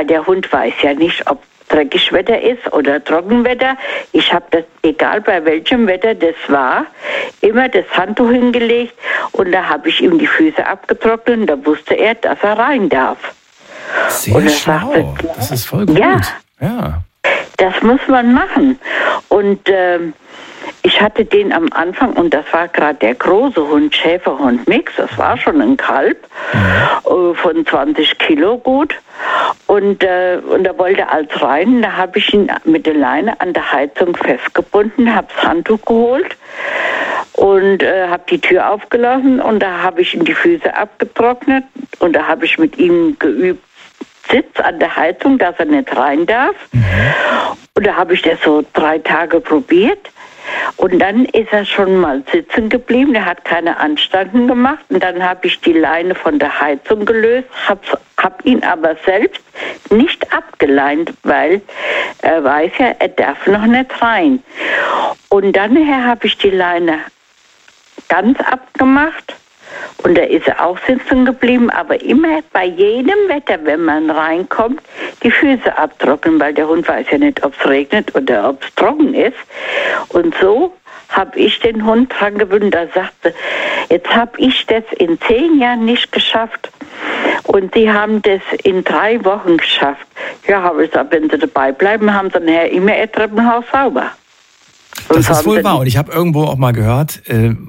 weil der Hund weiß ja nicht, ob dreckig Wetter ist oder Trockenwetter. Ich habe das, egal bei welchem Wetter das war, immer das Handtuch hingelegt und da habe ich ihm die Füße abgetrocknet und da wusste er, dass er rein darf. Sehr schlau. Das ist voll gut. Ja. Das muss man machen. Und ich hatte den am Anfang, und das war gerade der große Hund, Schäferhund-Mix, das war schon ein Kalb von 20 Kilo gut. Und da wollte er als rein, da habe ich ihn mit der Leine an der Heizung festgebunden, habe das Handtuch geholt und habe die Tür aufgelassen und da habe ich ihm die Füße abgetrocknet und da habe ich mit ihm geübt, Sitz an der Heizung, dass er nicht rein darf. Und da habe ich das so 3 Tage probiert. Und dann ist er schon mal sitzen geblieben, er hat keine Anstalten gemacht. Und dann habe ich die Leine von der Heizung gelöst, hab ihn aber selbst nicht abgeleint, weil er weiß ja, er darf noch nicht rein. Und dann habe ich die Leine ganz abgemacht. Und da ist er auch sitzen geblieben, aber immer bei jedem Wetter, wenn man reinkommt, die Füße abtrocknen, weil der Hund weiß ja nicht, ob es regnet oder ob es trocken ist. Und so habe ich den Hund dran gewöhnt, der sagte, jetzt habe ich das in 10 Jahren nicht geschafft. Und sie haben das in 3 Wochen geschafft. Ja, habe ich gesagt, wenn sie dabei bleiben, haben sie nachher immer ihr Treppenhaus sauber. Das ist wohl wahr. Und ich habe irgendwo auch mal gehört,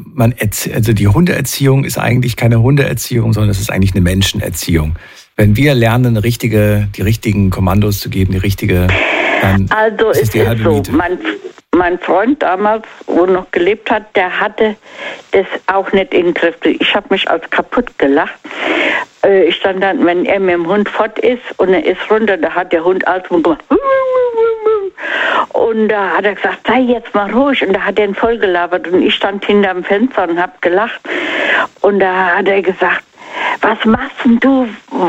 also die Hundeerziehung ist eigentlich keine Hundeerziehung, sondern es ist eigentlich eine Menschenerziehung. Wenn wir lernen, die richtigen Kommandos zu geben, dann also ist es die halbe Miete. Mein Freund damals, wo noch gelebt hat, der hatte das auch nicht in den Griff. Ich habe mich als kaputt gelacht. Ich stand dann, wenn er mit dem Hund fort ist und er ist runter, da hat der Hund alles gemacht. Und da hat er gesagt, sei jetzt mal ruhig. Und da hat er ihn voll gelabert. Und ich stand hinterm Fenster und habe gelacht. Und da hat er gesagt, was machst denn du?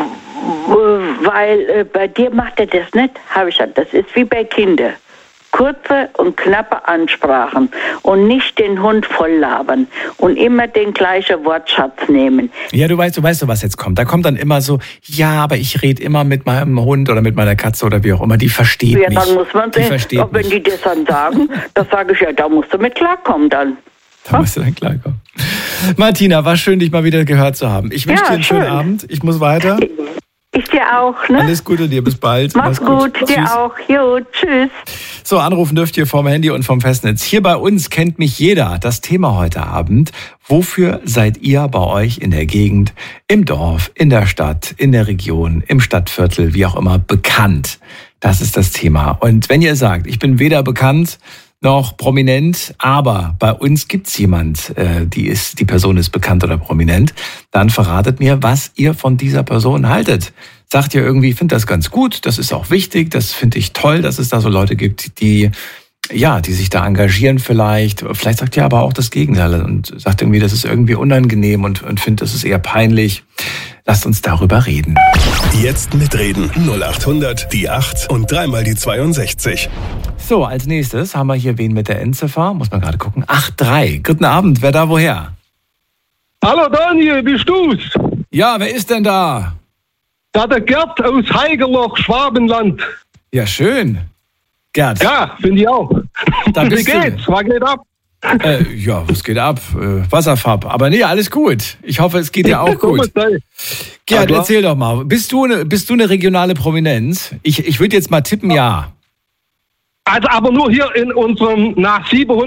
Weil bei dir macht er das nicht. Habe ich gesagt, das ist wie bei Kindern. Kurze und knappe Ansprachen und nicht den Hund voll labern und immer den gleichen Wortschatz nehmen. Ja, du weißt, was jetzt kommt. Da kommt dann immer so, ja, aber ich rede immer mit meinem Hund oder mit meiner Katze oder wie auch immer, die versteht mich. Ja, dann muss man sehen, ob wenn die das dann sagen, das sage ich ja, da musst du mit klarkommen dann. Da musst du dann klarkommen. Martina, war schön, dich mal wieder gehört zu haben. Ich wünsche dir einen schönen Abend. Ich muss weiter. Ich dir auch, ne? Alles Gute dir, bis bald. Mach's gut, dir tschüss. Auch. Jo, tschüss. So, anrufen dürft ihr vom Handy und vom Festnetz. Hier bei uns kennt mich jeder. Das Thema heute Abend. Wofür seid ihr bei euch in der Gegend, im Dorf, in der Stadt, in der Region, im Stadtviertel, wie auch immer, bekannt? Das ist das Thema. Und wenn ihr sagt, ich bin weder bekannt noch prominent, aber bei uns gibt's jemand, die Person ist bekannt oder prominent, dann verratet mir, was ihr von dieser Person haltet. Sagt ihr irgendwie, ich finde das ganz gut, das ist auch wichtig, das finde ich toll, dass es da so Leute gibt, die sich da engagieren vielleicht. Vielleicht sagt ihr aber auch das Gegenteil und sagt irgendwie, das ist irgendwie unangenehm und findet, das ist eher peinlich. Lasst uns darüber reden. Jetzt mitreden. 0800 die 8 und 3 mal die 62. So, als nächstes haben wir hier wen mit der Endziffer. Muss man gerade gucken. 8-3. Guten Abend. Wer da woher? Hallo Daniel, bist du's? Ja, wer ist denn da? Da der Gerd aus Heigerloch, Schwabenland. Ja, schön. Gerd. Ja, finde ich auch. Da bist Wie geht's? Was geht ab? Ja, was geht ab? Wasserfarb. Aber nee, alles gut. Ich hoffe, es geht dir auch gut. Gerd, erzähl doch mal. Bist du eine regionale Prominenz? Ich würde jetzt mal tippen, ja. Also aber nur hier in unserem nach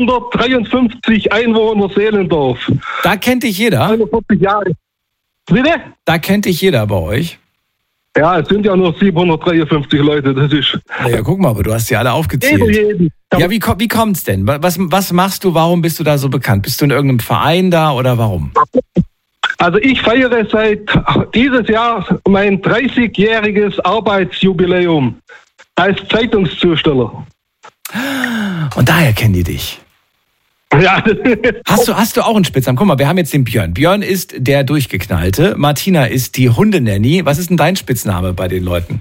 753 Einwohner Seelendorf. Da kennt dich jeder? 41 Jahre. Bitte? Da kennt dich jeder bei euch? Ja, es sind ja nur 753 Leute, das ist... Naja, guck mal, aber du hast sie alle aufgezählt. Ja, wie kommt's denn? Was machst du, warum bist du da so bekannt? Bist du in irgendeinem Verein da oder warum? Also ich feiere seit dieses Jahr mein 30-jähriges Arbeitsjubiläum als Zeitungszusteller. Und daher kennen die dich. Ja. Hast du auch einen Spitznamen? Guck mal, wir haben jetzt den Björn. Björn ist der Durchgeknallte. Martina ist die Hundenanny. Was ist denn dein Spitzname bei den Leuten?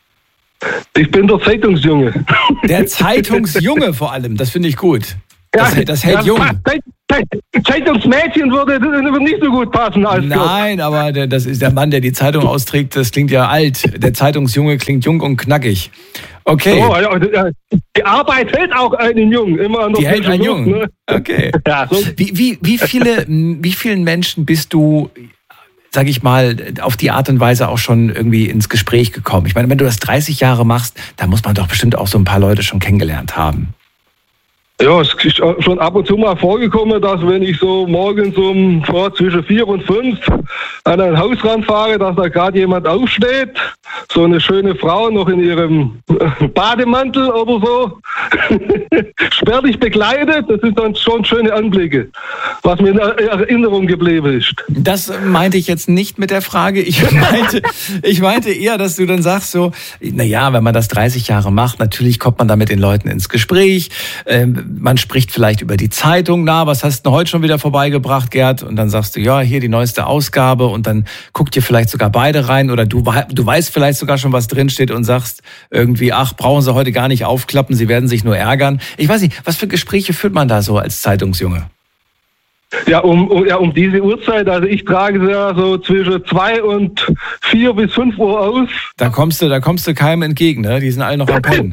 Ich bin der Zeitungsjunge. Der Zeitungsjunge vor allem, das finde ich gut. Das hält jung. Zeitungsmädchen würde nicht so gut passen als Nein, Job. Aber das ist der Mann, der die Zeitung austrägt, das klingt ja alt. Der Zeitungsjunge klingt jung und knackig. Okay. Oh, ja, die Arbeit hält auch einen Jungen. Immer noch die hält einen Jungen? Ne? Okay. Ja, so. Wie vielen Menschen bist du, sag ich mal, auf die Art und Weise auch schon irgendwie ins Gespräch gekommen? Ich meine, wenn du das 30 Jahre machst, dann muss man doch bestimmt auch so ein paar Leute schon kennengelernt haben. Ja, es ist schon ab und zu mal vorgekommen, dass wenn ich so morgens zwischen 4 und 5 an ein Haus ranfahre, dass da gerade jemand aufsteht, so eine schöne Frau noch in ihrem Bademantel oder so, spärlich bekleidet. Das sind dann schon schöne Anblicke, was mir in Erinnerung geblieben ist. Das meinte ich jetzt nicht mit der Frage. Ich meinte eher, dass du dann sagst so, naja, wenn man das 30 Jahre macht, natürlich kommt man da mit den Leuten ins Gespräch. Man spricht vielleicht über die Zeitung. Na, was hast du denn heute schon wieder vorbeigebracht, Gerd? Und dann sagst du, ja, hier die neueste Ausgabe. Und dann guckt ihr vielleicht sogar beide rein. Oder du weißt vielleicht sogar schon, was drinsteht und sagst irgendwie, ach, brauchen Sie heute gar nicht aufklappen, Sie werden sich nur ärgern. Ich weiß nicht, was für Gespräche führt man da so als Zeitungsjunge? Ja, um diese Uhrzeit, also ich trage sie ja so zwischen 2 und 4 bis 5 Uhr aus. Da kommst du keinem entgegen, ne? Die sind alle noch am Pennen.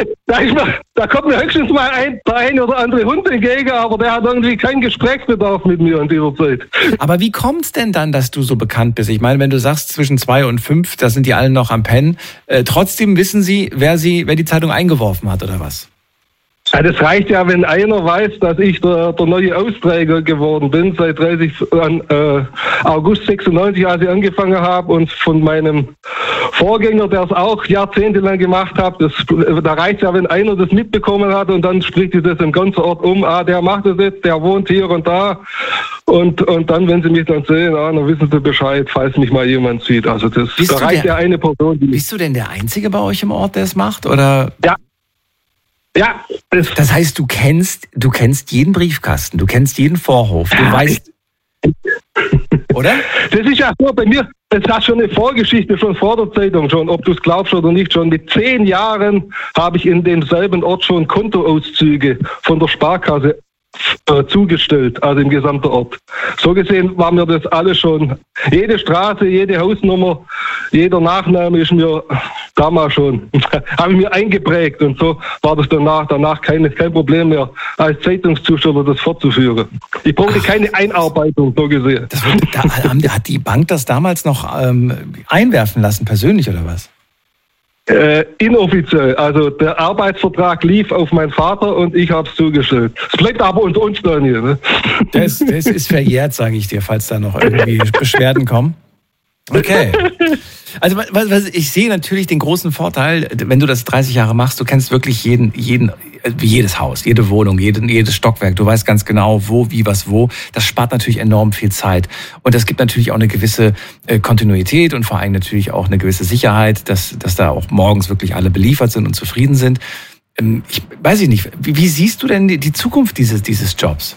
Da kommt mir höchstens mal ein oder andere Hund entgegen, aber der hat irgendwie keinen Gesprächsbedarf mit mir in dieser Zeit. Aber wie kommt's denn dann, dass du so bekannt bist? Ich meine, wenn du sagst zwischen 2 und 5, da sind die alle noch am Pennen. Trotzdem wissen sie, wer die Zeitung eingeworfen hat, oder was? Ja, das reicht ja, wenn einer weiß, dass ich der neue Austräger geworden bin, seit August 96, als ich angefangen habe, und von meinem Vorgänger, der es auch jahrzehntelang gemacht hat. Da reicht ja, wenn einer das mitbekommen hat und dann spricht sich das im ganzen Ort um. Der macht das jetzt, der wohnt hier und da. Und dann, wenn sie mich dann sehen, dann wissen sie Bescheid, falls mich mal jemand sieht. Also da reicht ja eine Person. Bist du denn der Einzige bei euch im Ort, der es macht? Oder? Ja. Ja. Das heißt, du kennst jeden Briefkasten, du kennst jeden Vorhof, du weißt, oder? Das ist ja so bei mir, es hat schon eine Vorgeschichte, schon vor der Zeitung schon, ob du es glaubst oder nicht, schon mit 10 Jahren habe ich in demselben Ort schon Kontoauszüge von der Sparkasse zugestellt, also im gesamten Ort. So gesehen war mir das alles schon, jede Straße, jede Hausnummer, jeder Nachname ist mir damals schon, habe ich mir eingeprägt, und so war das danach kein Problem mehr, als Zeitungszusteller das fortzuführen. Ich brauchte keine Einarbeitung, so gesehen. Hat die Bank das damals noch einwerfen lassen, persönlich, oder was? Inoffiziell. Also der Arbeitsvertrag lief auf meinen Vater und ich habe es zugestellt. Es bleibt aber unter uns dann hier. Ne? Das ist verjährt, sage ich dir, falls da noch irgendwie Beschwerden kommen. Okay. Also ich sehe natürlich den großen Vorteil, wenn du das 30 Jahre machst, du kennst wirklich jedes Haus, jede Wohnung, jedes Stockwerk. Du weißt ganz genau, wo, wie, was, wo. Das spart natürlich enorm viel Zeit. Und das gibt natürlich auch eine gewisse Kontinuität und vor allem natürlich auch eine gewisse Sicherheit, dass da auch morgens wirklich alle beliefert sind und zufrieden sind. Ich weiß nicht, wie siehst du denn die Zukunft dieses Jobs?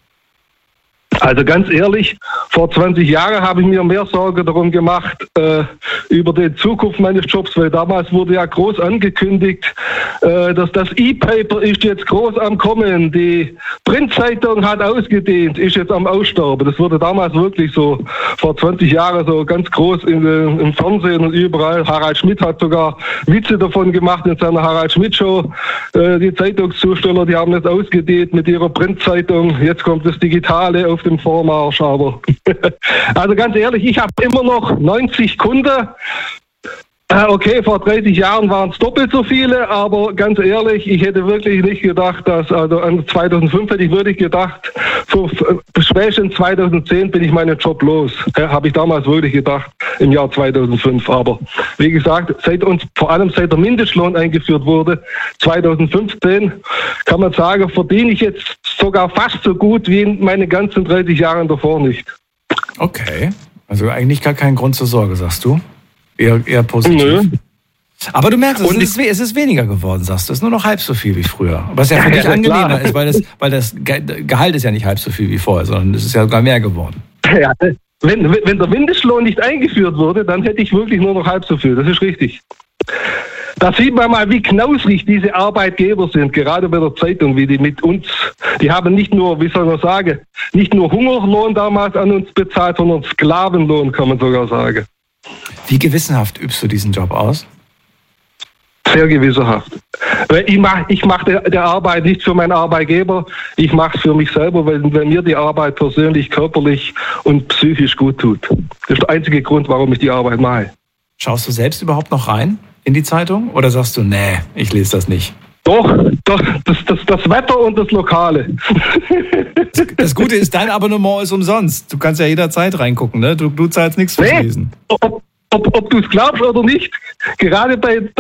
Also ganz ehrlich, vor 20 Jahren habe ich mir mehr Sorge darum gemacht, über die Zukunft meines Jobs, weil damals wurde ja groß angekündigt, dass das E-Paper ist jetzt groß am Kommen, die Printzeitung hat ausgedehnt, ist jetzt am Aussterben. Das wurde damals wirklich so vor 20 Jahren so ganz groß im Fernsehen und überall. Harald Schmidt hat sogar Witze davon gemacht in seiner Harald Schmidt Show. Die Zeitungszusteller, die haben das ausgedehnt mit ihrer Printzeitung. Jetzt kommt das Digitale auf dem Vormarsch, aber also ganz ehrlich, ich habe immer noch 90 Kunden. Okay, vor 30 Jahren waren es doppelt so viele, aber ganz ehrlich, ich hätte wirklich nicht gedacht, also an 2005 hätte ich wirklich gedacht, so spätestens 2010 bin ich meinen Job los. Habe ich damals wirklich gedacht, im Jahr 2005. Aber wie gesagt, vor allem seit der Mindestlohn eingeführt wurde, 2015, kann man sagen, verdiene ich jetzt sogar fast so gut wie in meinen ganzen 30 Jahren davor nicht. Okay, also eigentlich gar kein Grund zur Sorge, sagst du? Eher positiv. Nö. Aber du merkst, es ist weniger geworden, sagst du. Es ist nur noch halb so viel wie früher. Was ja für dich angenehmer ist, weil das Gehalt ist ja nicht halb so viel wie vorher, sondern es ist ja sogar mehr geworden. Ja, wenn der Mindestlohn nicht eingeführt wurde, dann hätte ich wirklich nur noch halb so viel. Das ist richtig. Da sieht man mal, wie knausrig diese Arbeitgeber sind, gerade bei der Zeitung, wie die mit uns, die haben nicht nur, wie soll man sagen, nicht nur Hungerlohn damals an uns bezahlt, sondern Sklavenlohn, kann man sogar sagen. Wie gewissenhaft übst du diesen Job aus? Sehr gewissenhaft. Ich mache der Arbeit nicht für meinen Arbeitgeber, ich mache es für mich selber, weil mir die Arbeit persönlich, körperlich und psychisch gut tut. Das ist der einzige Grund, warum ich die Arbeit mache. Schaust du selbst überhaupt noch rein in die Zeitung oder sagst du, nee, ich lese das nicht? Doch, das Wetter und das Lokale. Das Gute ist, dein Abonnement ist umsonst. Du kannst ja jederzeit reingucken, ne? Du zahlst nichts fürs Lesen. Ob du es glaubst oder nicht, gerade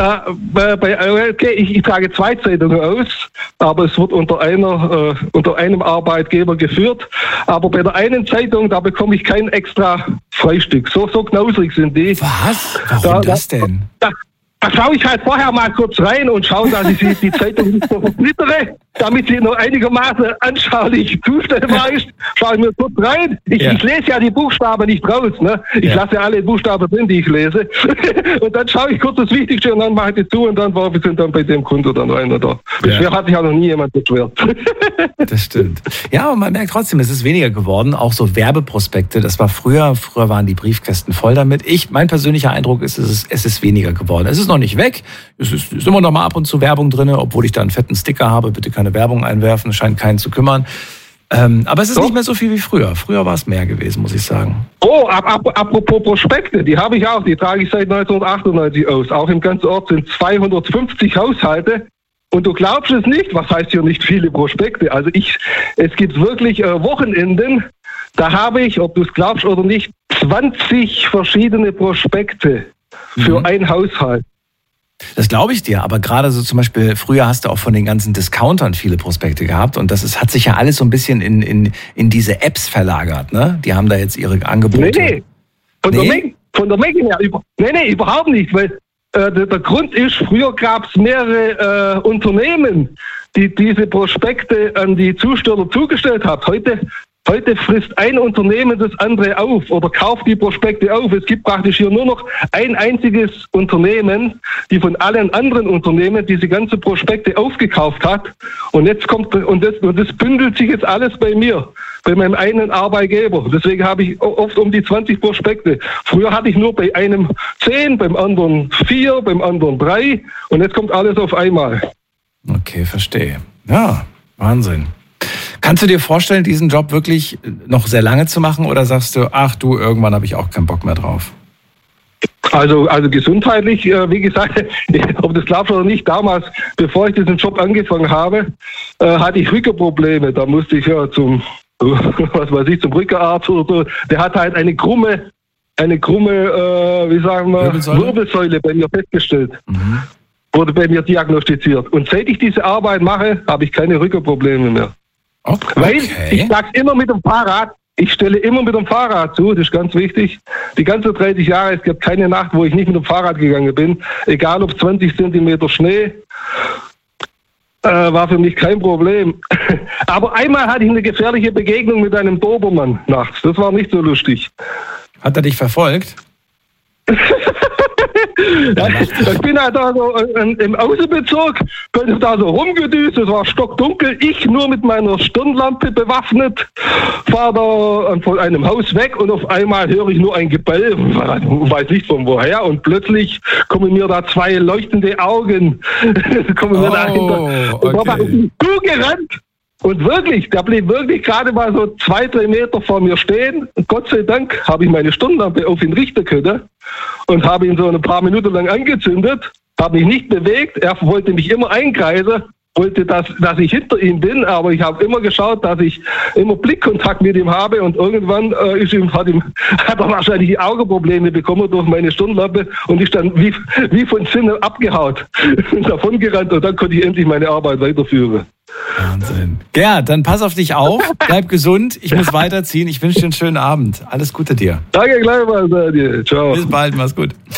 ich trage 2 Zeitungen aus, aber es wird unter einem Arbeitgeber geführt. Aber bei der einen Zeitung, da bekomme ich kein extra Freistück. So knausrig sind die. Was? Warum das denn? Da schaue ich halt vorher mal kurz rein und schaue, dass ich die Zeitung nicht so versplittere, damit sie noch einigermaßen anschaulich zustellbar ist. Schaue ich mir kurz rein. Ich lese ja die Buchstaben nicht raus. Ne? Ich lasse alle Buchstaben drin, die ich lese. Und dann schaue ich kurz das Wichtigste und dann mache ich die zu und dann wir sind dann bei dem Konto dann rein. Oder? Beschwert hat sich auch noch nie jemand beschwert. Das stimmt. Ja, und man merkt trotzdem, es ist weniger geworden. Auch so Werbeprospekte, das war früher waren die Briefkästen voll damit. Mein persönlicher Eindruck ist, es ist weniger geworden. Es ist noch nicht weg. Es ist immer noch mal ab und zu Werbung drin, obwohl ich da einen fetten Sticker habe. Bitte keine Werbung einwerfen, es scheint keinen zu kümmern. Aber es ist nicht mehr so viel wie früher. Früher war es mehr gewesen, muss ich sagen. Oh, apropos Prospekte, die habe ich auch. Die trage ich seit 1998 aus. Auch im ganzen Ort sind 250 Haushalte. Und du glaubst es nicht, was heißt hier nicht viele Prospekte? Also es gibt wirklich Wochenenden, da habe ich, ob du es glaubst oder nicht, 20 verschiedene Prospekte für ein Haushalt. Das glaube ich dir, aber gerade so zum Beispiel, früher hast du auch von den ganzen Discountern viele Prospekte gehabt und hat sich ja alles so ein bisschen in diese Apps verlagert, ne? Die haben da jetzt ihre Angebote. Nee. Von der Menge her. Nee, überhaupt nicht, weil der Grund ist, früher gab es mehrere Unternehmen, die diese Prospekte an die Zusteller zugestellt haben. Heute frisst ein Unternehmen das andere auf oder kauft die Prospekte auf. Es gibt praktisch hier nur noch ein einziges Unternehmen, die von allen anderen Unternehmen diese ganzen Prospekte aufgekauft hat. Und jetzt das bündelt sich jetzt alles bei mir, bei meinem einen Arbeitgeber. Deswegen habe ich oft um die 20 Prospekte. Früher hatte ich nur bei einem 10, beim anderen 4, beim anderen 3 und jetzt kommt alles auf einmal. Okay, verstehe. Ja, Wahnsinn. Kannst du dir vorstellen, diesen Job wirklich noch sehr lange zu machen oder sagst du, irgendwann habe ich auch keinen Bock mehr drauf? Also gesundheitlich, wie gesagt, ob das glaubst oder nicht, damals, bevor ich diesen Job angefangen habe, hatte ich Rückenprobleme. Da musste ich zum Rückenarzt oder so. Der hat halt eine krumme, Wirbelsäule bei mir festgestellt. Mhm. Wurde bei mir diagnostiziert. Und seit ich diese Arbeit mache, habe ich keine Rückenprobleme mehr. Okay. Weil ich sag's immer mit dem Fahrrad, ich stelle immer mit dem Fahrrad zu, das ist ganz wichtig. Die ganzen 30 Jahre, es gab keine Nacht, wo ich nicht mit dem Fahrrad gegangen bin. Egal ob 20 Zentimeter Schnee, war für mich kein Problem. Aber einmal hatte ich eine gefährliche Begegnung mit einem Dobermann nachts. Das war nicht so lustig. Hat er dich verfolgt? Ja, ich bin halt da so im Außenbezirk, bin da so rumgedüst, es war stockdunkel, ich nur mit meiner Stirnlampe bewaffnet, fahre da von einem Haus weg und auf einmal höre ich nur ein Gebell, weiß nicht von woher, und plötzlich kommen mir da 2 leuchtende Augen, kommen mir dahinter. Okay. Und da bin ich zugerannt. Und wirklich, der blieb wirklich gerade mal so 2-3 Meter vor mir stehen. Und Gott sei Dank habe ich meine Stirnlampe auf ihn richten können und habe ihn so ein paar Minuten lang angezündet, habe mich nicht bewegt. Er wollte mich immer einkreisen, wollte, dass ich hinter ihm bin, aber ich habe immer geschaut, dass ich immer Blickkontakt mit ihm habe und irgendwann hat er wahrscheinlich die Augenprobleme bekommen durch meine Stirnlampe und ist dann wie von Sinnen abgehaut und davon gerannt und dann konnte ich endlich meine Arbeit weiterführen. Wahnsinn. Gerd, dann pass auf dich auf, bleib gesund, ich muss weiterziehen, ich wünsche dir einen schönen Abend. Alles Gute dir. Danke gleichfalls, dir. Ciao. Bis bald, mach's gut.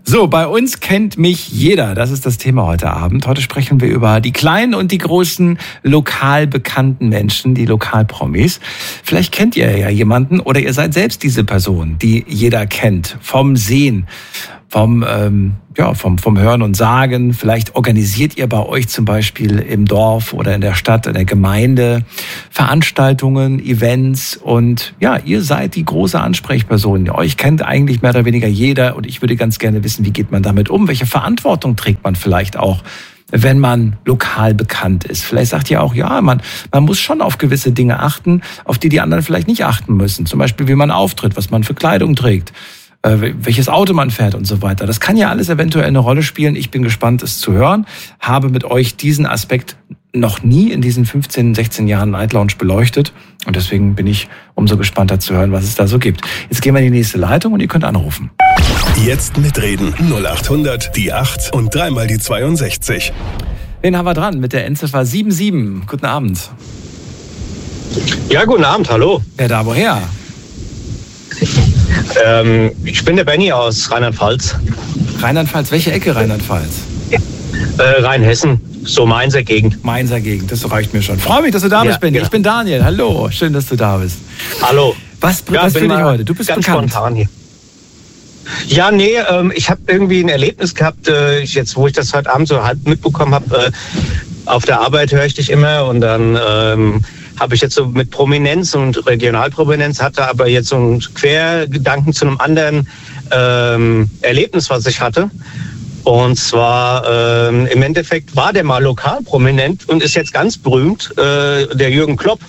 So, bei uns kennt mich jeder. Das ist das Thema heute Abend. Heute sprechen wir über die kleinen und die großen lokal bekannten Menschen, die Lokalpromis. Vielleicht kennt ihr ja jemanden oder ihr seid selbst diese Person, die jeder kennt. Vom Sehen, vom Hören und Sagen. Vielleicht organisiert ihr bei euch zum Beispiel im Dorf oder in der Stadt, in der Gemeinde Veranstaltungen, Events und ja, ihr seid die große Ansprechperson. Euch kennt eigentlich mehr oder weniger jeder und ich würde ganz gerne wissen, wie geht man damit um? Welche Verantwortung trägt man vielleicht auch, wenn man lokal bekannt ist? Vielleicht sagt ihr auch, ja, man muss schon auf gewisse Dinge achten, auf die anderen vielleicht nicht achten müssen. Zum Beispiel, wie man auftritt, was man für Kleidung trägt, welches Auto man fährt und so weiter. Das kann ja alles eventuell eine Rolle spielen. Ich bin gespannt, es zu hören. Habe mit euch diesen Aspekt noch nie in diesen 15, 16 Jahren Night Lounge beleuchtet. Und deswegen bin ich umso gespannter zu hören, was es da so gibt. Jetzt gehen wir in die nächste Leitung und ihr könnt anrufen. Jetzt mitreden. 0800 die 8 und 3 mal die 62. Wen haben wir dran mit der Endziffer 77? Guten Abend. Ja, guten Abend, hallo. Wer da woher? Ich bin der Benny aus Rheinland-Pfalz. Rheinland-Pfalz, welche Ecke Rheinland-Pfalz? Rheinhessen, so Mainzer Gegend. Mainzer Gegend, das reicht mir schon. Freue mich, dass du da bist, Benny. Genau. Ich bin Daniel, hallo, schön, dass du da bist. Hallo. Was für dich heute? Du bist ganz bekannt. Spontan hier. Ja, nee, ich habe irgendwie ein Erlebnis gehabt, wo ich das heute Abend so halb mitbekommen habe. Auf der Arbeit höre ich dich immer und dann habe ich jetzt so mit Prominenz und Regionalprominenz, hatte aber jetzt so einen Quergedanken zu einem anderen Erlebnis, was ich hatte. Und zwar im Endeffekt war der mal lokal prominent und ist jetzt ganz berühmt, der Jürgen Klopp.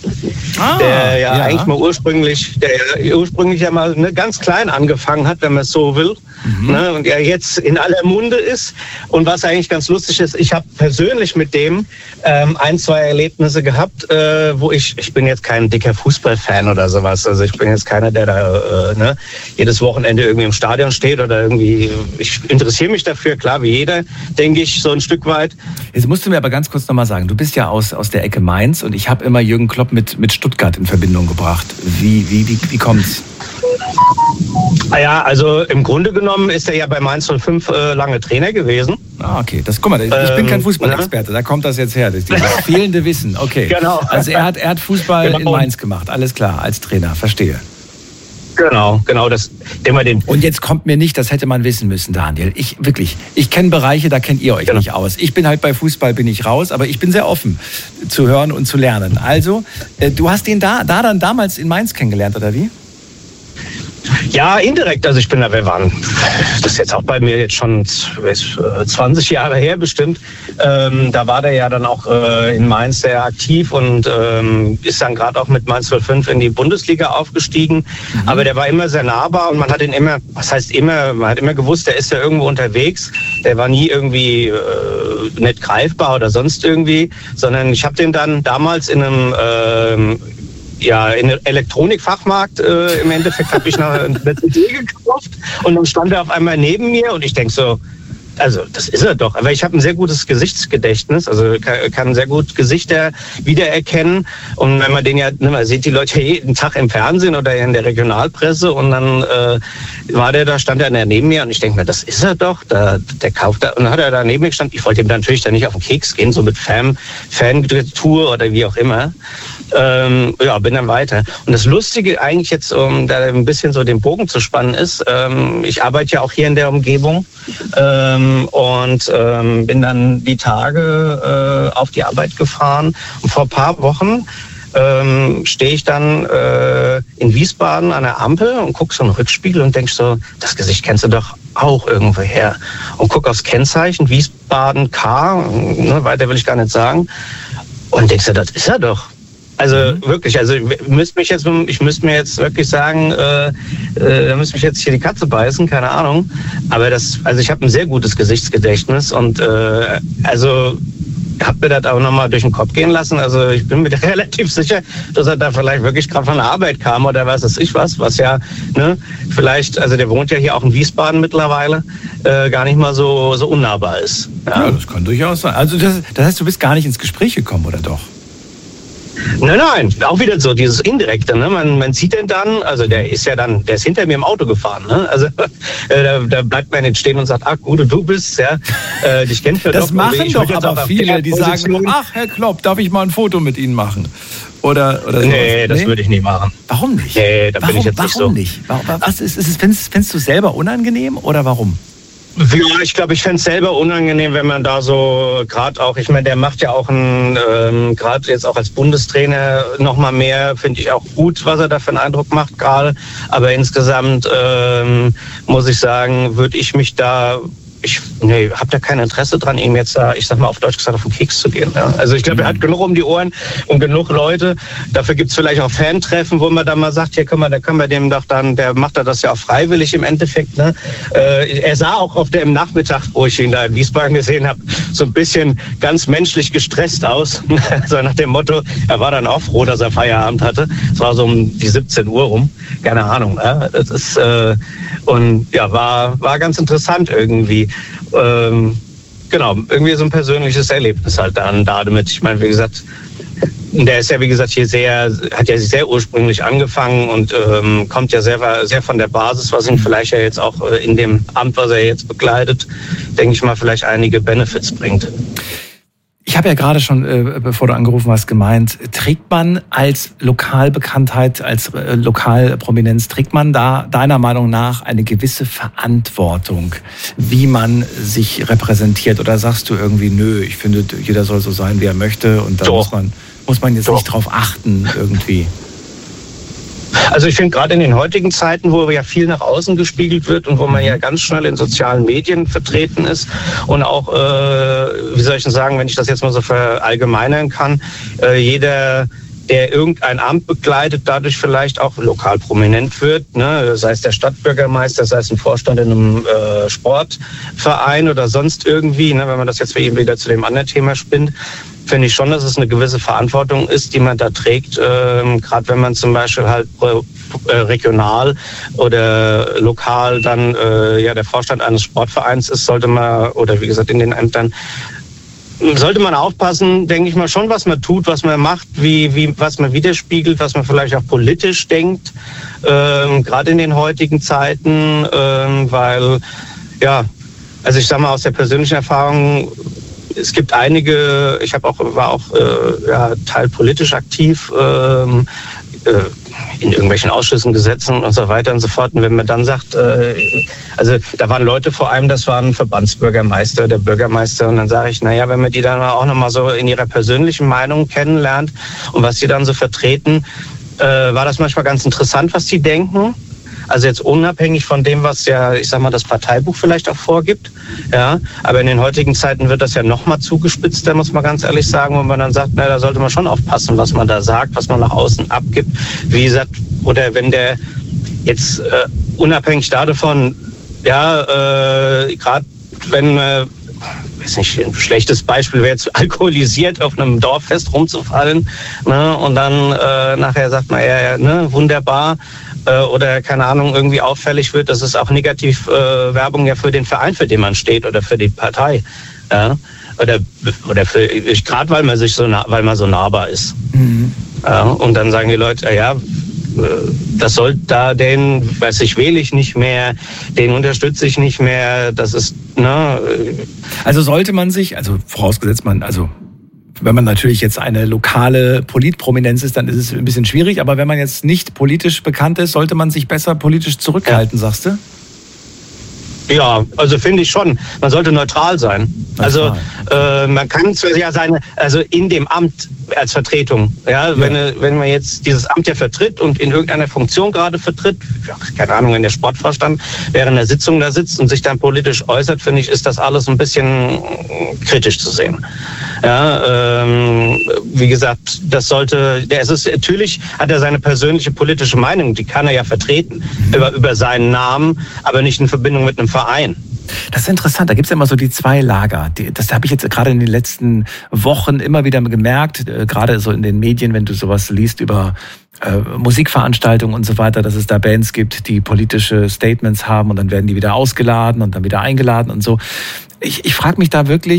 Der ja eigentlich mal ursprünglich ja mal ganz klein angefangen hat, wenn man es so will. Ne, und er jetzt in aller Munde ist. Und was eigentlich ganz lustig ist, ich habe persönlich mit dem ein, zwei Erlebnisse gehabt, wo ich bin jetzt kein dicker Fußballfan oder sowas. Also ich bin jetzt keiner, der da jedes Wochenende irgendwie im Stadion steht oder irgendwie, ich interessiere mich dafür, klar, wie jeder, denke ich, so ein Stück weit. Jetzt musst du mir aber ganz kurz nochmal sagen, du bist ja aus der Ecke Mainz und ich habe immer Jürgen Klopp mit Stuttgart in Verbindung gebracht. Wie kommt's? Ja, also im Grunde genommen ist er ja bei Mainz 05 lange Trainer gewesen. Ah, okay. Guck mal, ich bin kein Fußballexperte, da kommt das jetzt her. Das fehlende Wissen, okay. Genau. Also er hat Fußball in Mainz gemacht, alles klar, als Trainer, verstehe. Genau, Und jetzt kommt mir nicht, das hätte man wissen müssen, Daniel. Ich kenne Bereiche, da kennt ihr euch nicht aus. Ich bin halt bei Fußball, bin ich raus, aber ich bin sehr offen zu hören und zu lernen. Also, du hast den da dann damals in Mainz kennengelernt, oder wie? Ja, indirekt. Also wir waren, das ist jetzt auch bei mir jetzt schon 20 Jahre her bestimmt. Da war der ja dann auch in Mainz sehr aktiv und ist dann gerade auch mit Mainz 05 in die Bundesliga aufgestiegen. Aber der war immer sehr nahbar und man hat ihn immer, man hat immer gewusst, der ist ja irgendwo unterwegs. Der war nie irgendwie nicht greifbar oder sonst irgendwie, sondern ich habe den dann damals in einem in einem Elektronikfachmarkt, im Endeffekt habe ich eine CD gekauft und dann stand er auf einmal neben mir und ich denke so, also das ist er doch, aber ich habe ein sehr gutes Gesichtsgedächtnis, also kann sehr gut Gesichter wiedererkennen und wenn man den man sieht die Leute jeden Tag im Fernsehen oder in der Regionalpresse und dann stand er neben mir und ich denke mir, das ist er doch, der kauft da und dann hat er da neben mir gestanden, ich wollte ihm natürlich dann nicht auf den Keks gehen, so mit Fan-Tour oder wie auch immer. Bin dann weiter. Und das Lustige eigentlich jetzt, um da ein bisschen so den Bogen zu spannen ist, ich arbeite ja auch hier in der Umgebung und bin dann die Tage auf die Arbeit gefahren. Und vor ein paar Wochen stehe ich dann in Wiesbaden an der Ampel und gucke so in den Rückspiegel und denke so, das Gesicht kennst du doch auch irgendwo her. Und gucke aufs Kennzeichen, Wiesbaden K, weiter will ich gar nicht sagen. Und denkst du, das ist er doch. Also wirklich, ich müsste mir jetzt wirklich sagen, da müsste mich jetzt hier die Katze beißen, keine Ahnung. Aber ich habe ein sehr gutes Gesichtsgedächtnis und habe mir das auch nochmal durch den Kopf gehen lassen. Also ich bin mir relativ sicher, dass er da vielleicht wirklich gerade von der Arbeit kam oder was ja, vielleicht, also der wohnt ja hier auch in Wiesbaden mittlerweile, gar nicht mal so unnahbar ist. Ja, das kann durchaus sein. Also das heißt, du bist gar nicht ins Gespräch gekommen, oder doch? Nein, auch wieder so dieses Indirekte. Ne? Man sieht den dann, also der ist hinter mir im Auto gefahren. Ne? Also da bleibt man nicht stehen und sagt, ach gut, du bist, ja, dich kennt man das doch. machen doch aber viele, die sagen, ach Herr Klopp, darf ich mal ein Foto mit Ihnen machen? Oder nee, das würde ich nie machen. Warum nicht? Nee, da bin ich jetzt nicht so. Warum nicht? Was ist es? Findest du es selber unangenehm oder warum? Ja, ich glaube, ich fände es selber unangenehm, wenn man da so gerade auch, ich meine, der macht ja auch gerade jetzt auch als Bundestrainer noch mal mehr, finde ich auch gut, was er da für einen Eindruck macht gerade. Aber insgesamt muss ich sagen, würde ich mich da habe da kein Interesse dran, ihm jetzt da, ich sag mal auf Deutsch gesagt, auf den Keks zu gehen. Ja. Also ich glaube, er hat genug um die Ohren und genug Leute. Dafür gibt's vielleicht auch Fantreffen, wo man dann mal sagt, hier können wir dem doch dann, der macht das ja auch freiwillig im Endeffekt. Ne? Er sah auch auf dem Nachmittag, wo ich ihn da in Wiesbaden gesehen habe, so ein bisschen ganz menschlich gestresst aus. So nach dem Motto, er war dann auch froh, dass er Feierabend hatte. Es war so um die 17 Uhr rum. Keine Ahnung. Ja? Das ist, und ja, war ganz interessant irgendwie. Genau, irgendwie so ein persönliches Erlebnis halt dann damit. Ich meine, wie gesagt, der ist ja, wie gesagt, hat ja sehr ursprünglich angefangen und kommt ja sehr von der Basis, was ihm vielleicht ja jetzt auch in dem Amt, was er jetzt bekleidet, denke ich mal, vielleicht einige Benefits bringt. Ich habe ja gerade schon, bevor du angerufen hast, gemeint, trägt man als Lokalbekanntheit, als Lokalprominenz, trägt man da deiner Meinung nach eine gewisse Verantwortung, wie man sich repräsentiert? Oder sagst du irgendwie, nö, ich finde, jeder soll so sein, wie er möchte und da muss man jetzt nicht drauf achten irgendwie? Also ich finde gerade in den heutigen Zeiten, wo ja viel nach außen gespiegelt wird und wo man ja ganz schnell in sozialen Medien vertreten ist und auch, wie soll ich denn sagen, wenn ich das jetzt mal so verallgemeinern kann, jeder, der irgendein Amt begleitet, dadurch vielleicht auch lokal prominent wird, ne? Sei es der Stadtbürgermeister, sei es ein Vorstand in einem Sportverein oder sonst irgendwie, ne? Wenn man das jetzt wieder zu dem anderen Thema spinnt, finde ich schon, dass es eine gewisse Verantwortung ist, die man da trägt, gerade wenn man zum Beispiel halt regional oder lokal dann der Vorstand eines Sportvereins ist, sollte man, oder wie gesagt in den Ämtern, sollte man aufpassen, denke ich mal schon, was man tut, was man macht, was man widerspiegelt, was man vielleicht auch politisch denkt, gerade in den heutigen Zeiten, weil, ja, also ich sag mal aus der persönlichen Erfahrung, es gibt einige, war auch teilpolitisch aktiv in irgendwelchen Ausschüssen, Gesetzen und so weiter und so fort. Und wenn man dann sagt, also da waren Leute vor allem, das waren Verbandsbürgermeister, der Bürgermeister. Und dann sage ich, naja, wenn man die dann auch nochmal so in ihrer persönlichen Meinung kennenlernt und was die dann so vertreten, war das manchmal ganz interessant, was die denken. Also jetzt unabhängig von dem, was ja, ich sag mal, das Parteibuch vielleicht auch vorgibt. Ja, aber in den heutigen Zeiten wird das ja noch mal zugespitzt, da muss man ganz ehrlich sagen, wo man dann sagt, na, da sollte man schon aufpassen, was man da sagt, was man nach außen abgibt. Wie gesagt, oder wenn der jetzt unabhängig davon, ja, gerade wenn weiß nicht, ein schlechtes Beispiel wäre jetzt alkoholisiert auf einem Dorffest rumzufallen, ne, und dann nachher sagt man, ja, ne, wunderbar, oder keine Ahnung, irgendwie auffällig wird, dass es auch negativ Werbung ja für den Verein, für den man steht oder für die Partei. Ja? Oder für, gerade weil man so nahbar ist. Mhm. Ja? Und dann sagen die Leute, ja, das soll da wähle ich nicht mehr, den unterstütze ich nicht mehr, das ist, ne. Also sollte man sich, also vorausgesetzt wenn man natürlich jetzt eine lokale Politprominenz ist, dann ist es ein bisschen schwierig. Aber wenn man jetzt nicht politisch bekannt ist, sollte man sich besser politisch zurückhalten, sagst du? Ja, also finde ich schon. Man sollte neutral sein. Also man kann zwar ja also in dem Amt als Vertretung, ja, wenn man jetzt dieses Amt ja vertritt und in irgendeiner Funktion gerade vertritt, keine Ahnung, wenn der Sportvorstand während der Sitzung da sitzt und sich dann politisch äußert, finde ich, ist das alles ein bisschen kritisch zu sehen. Ja, wie gesagt, natürlich hat er seine persönliche politische Meinung, die kann er ja vertreten über seinen Namen, aber nicht in Verbindung mit einem Verein. Das ist interessant, da gibt es ja immer so die zwei Lager. Das habe ich jetzt gerade in den letzten Wochen immer wieder gemerkt, gerade so in den Medien, wenn du sowas liest über Musikveranstaltungen und so weiter, dass es da Bands gibt, die politische Statements haben und dann werden die wieder ausgeladen und dann wieder eingeladen und so. Ich frage mich da wirklich,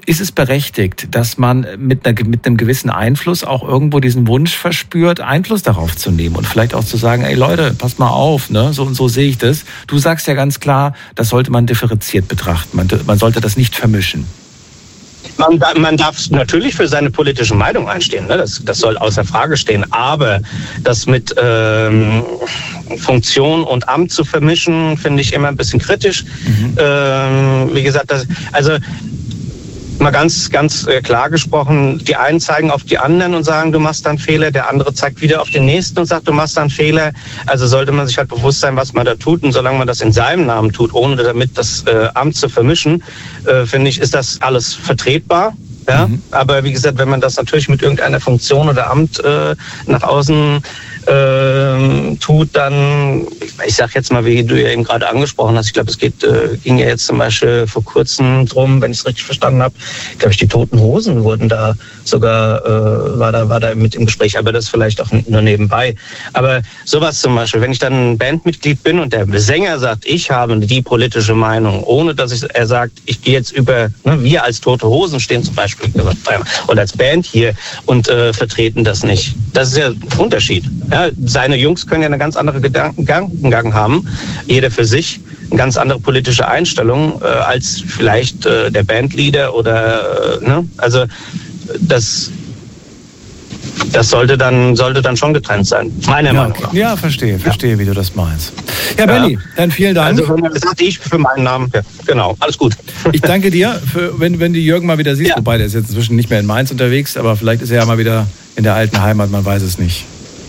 Ist es berechtigt, dass man mit einem gewissen Einfluss auch irgendwo diesen Wunsch verspürt, Einfluss darauf zu nehmen und vielleicht auch zu sagen, ey Leute, passt mal auf, ne? So und so sehe ich das. Du sagst ja ganz klar, das sollte man differenziert betrachten. Man sollte das nicht vermischen. Man darf natürlich für seine politische Meinung einstehen, ne? Das soll außer Frage stehen. Aber das mit Funktion und Amt zu vermischen, finde ich immer ein bisschen kritisch. Wie gesagt, mal ganz klar gesprochen, die einen zeigen auf die anderen und sagen, du machst da einen Fehler, der andere zeigt wieder auf den Nächsten und sagt, du machst da einen Fehler. Also sollte man sich halt bewusst sein, was man da tut. Und solange man das in seinem Namen tut, ohne damit das Amt zu vermischen, finde ich, ist das alles vertretbar. Ja? Aber wie gesagt, wenn man das natürlich mit irgendeiner Funktion oder Amt nach außen tut, dann, ich sag jetzt mal, wie du ja eben gerade angesprochen hast, ich glaube, es ging ja jetzt zum Beispiel vor kurzem drum, wenn ich es richtig verstanden habe, glaube ich, die Toten Hosen wurden da sogar, war da mit im Gespräch, aber das vielleicht auch nur nebenbei. Aber sowas zum Beispiel, wenn ich dann ein Bandmitglied bin und der Sänger sagt, ich habe die politische Meinung, ohne dass er sagt, ich gehe jetzt über, ne, wir als Tote Hosen stehen zum Beispiel, oder als Band hier und vertreten das nicht. Das ist ja ein Unterschied. Ja, seine Jungs können ja eine ganz andere Gedankengang haben, jeder für sich, eine ganz andere politische Einstellung als vielleicht der Bandleader oder ne? Also das sollte dann schon getrennt sein, meiner Meinung nach. Ja, verstehe, wie du das meinst. Ja, Benni, dann vielen Dank. Also das hatte ich für meinen Namen. Ja, genau, alles gut. Ich danke dir, wenn du Jürgen mal wieder siehst, wobei der ist jetzt inzwischen nicht mehr in Mainz unterwegs, aber vielleicht ist er ja mal wieder in der alten Heimat, man weiß es nicht.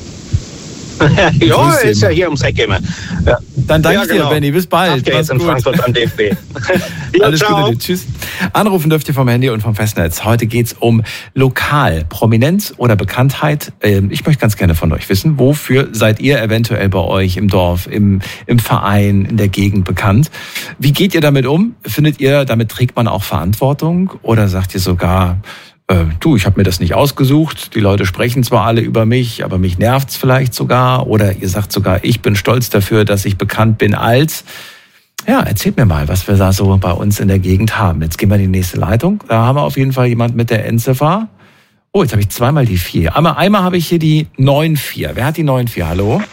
Ja, ist ja hier ums Eck immer. Ja. Dann danke ich dir, Benni. Bis bald. Ja, jetzt in Frankfurt am DFB. Alles Gute. Tschüss. Anrufen dürft ihr vom Handy und vom Festnetz. Heute geht's um lokal, Prominenz oder Bekanntheit. Ich möchte ganz gerne von euch wissen, wofür seid ihr eventuell bei euch im Dorf, im Verein, in der Gegend bekannt? Wie geht ihr damit um? Findet ihr, damit trägt man auch Verantwortung? Oder sagt ihr sogar, ich habe mir das nicht ausgesucht, die Leute sprechen zwar alle über mich, aber mich nervt's vielleicht sogar. Oder ihr sagt sogar, ich bin stolz dafür, dass ich bekannt bin als... Ja, erzählt mir mal, was wir da so bei uns in der Gegend haben. Jetzt gehen wir in die nächste Leitung. Da haben wir auf jeden Fall jemand mit der Endziffer. Oh, jetzt habe ich zweimal die 4. Einmal habe ich hier die 94. Wer hat die 94? Hallo?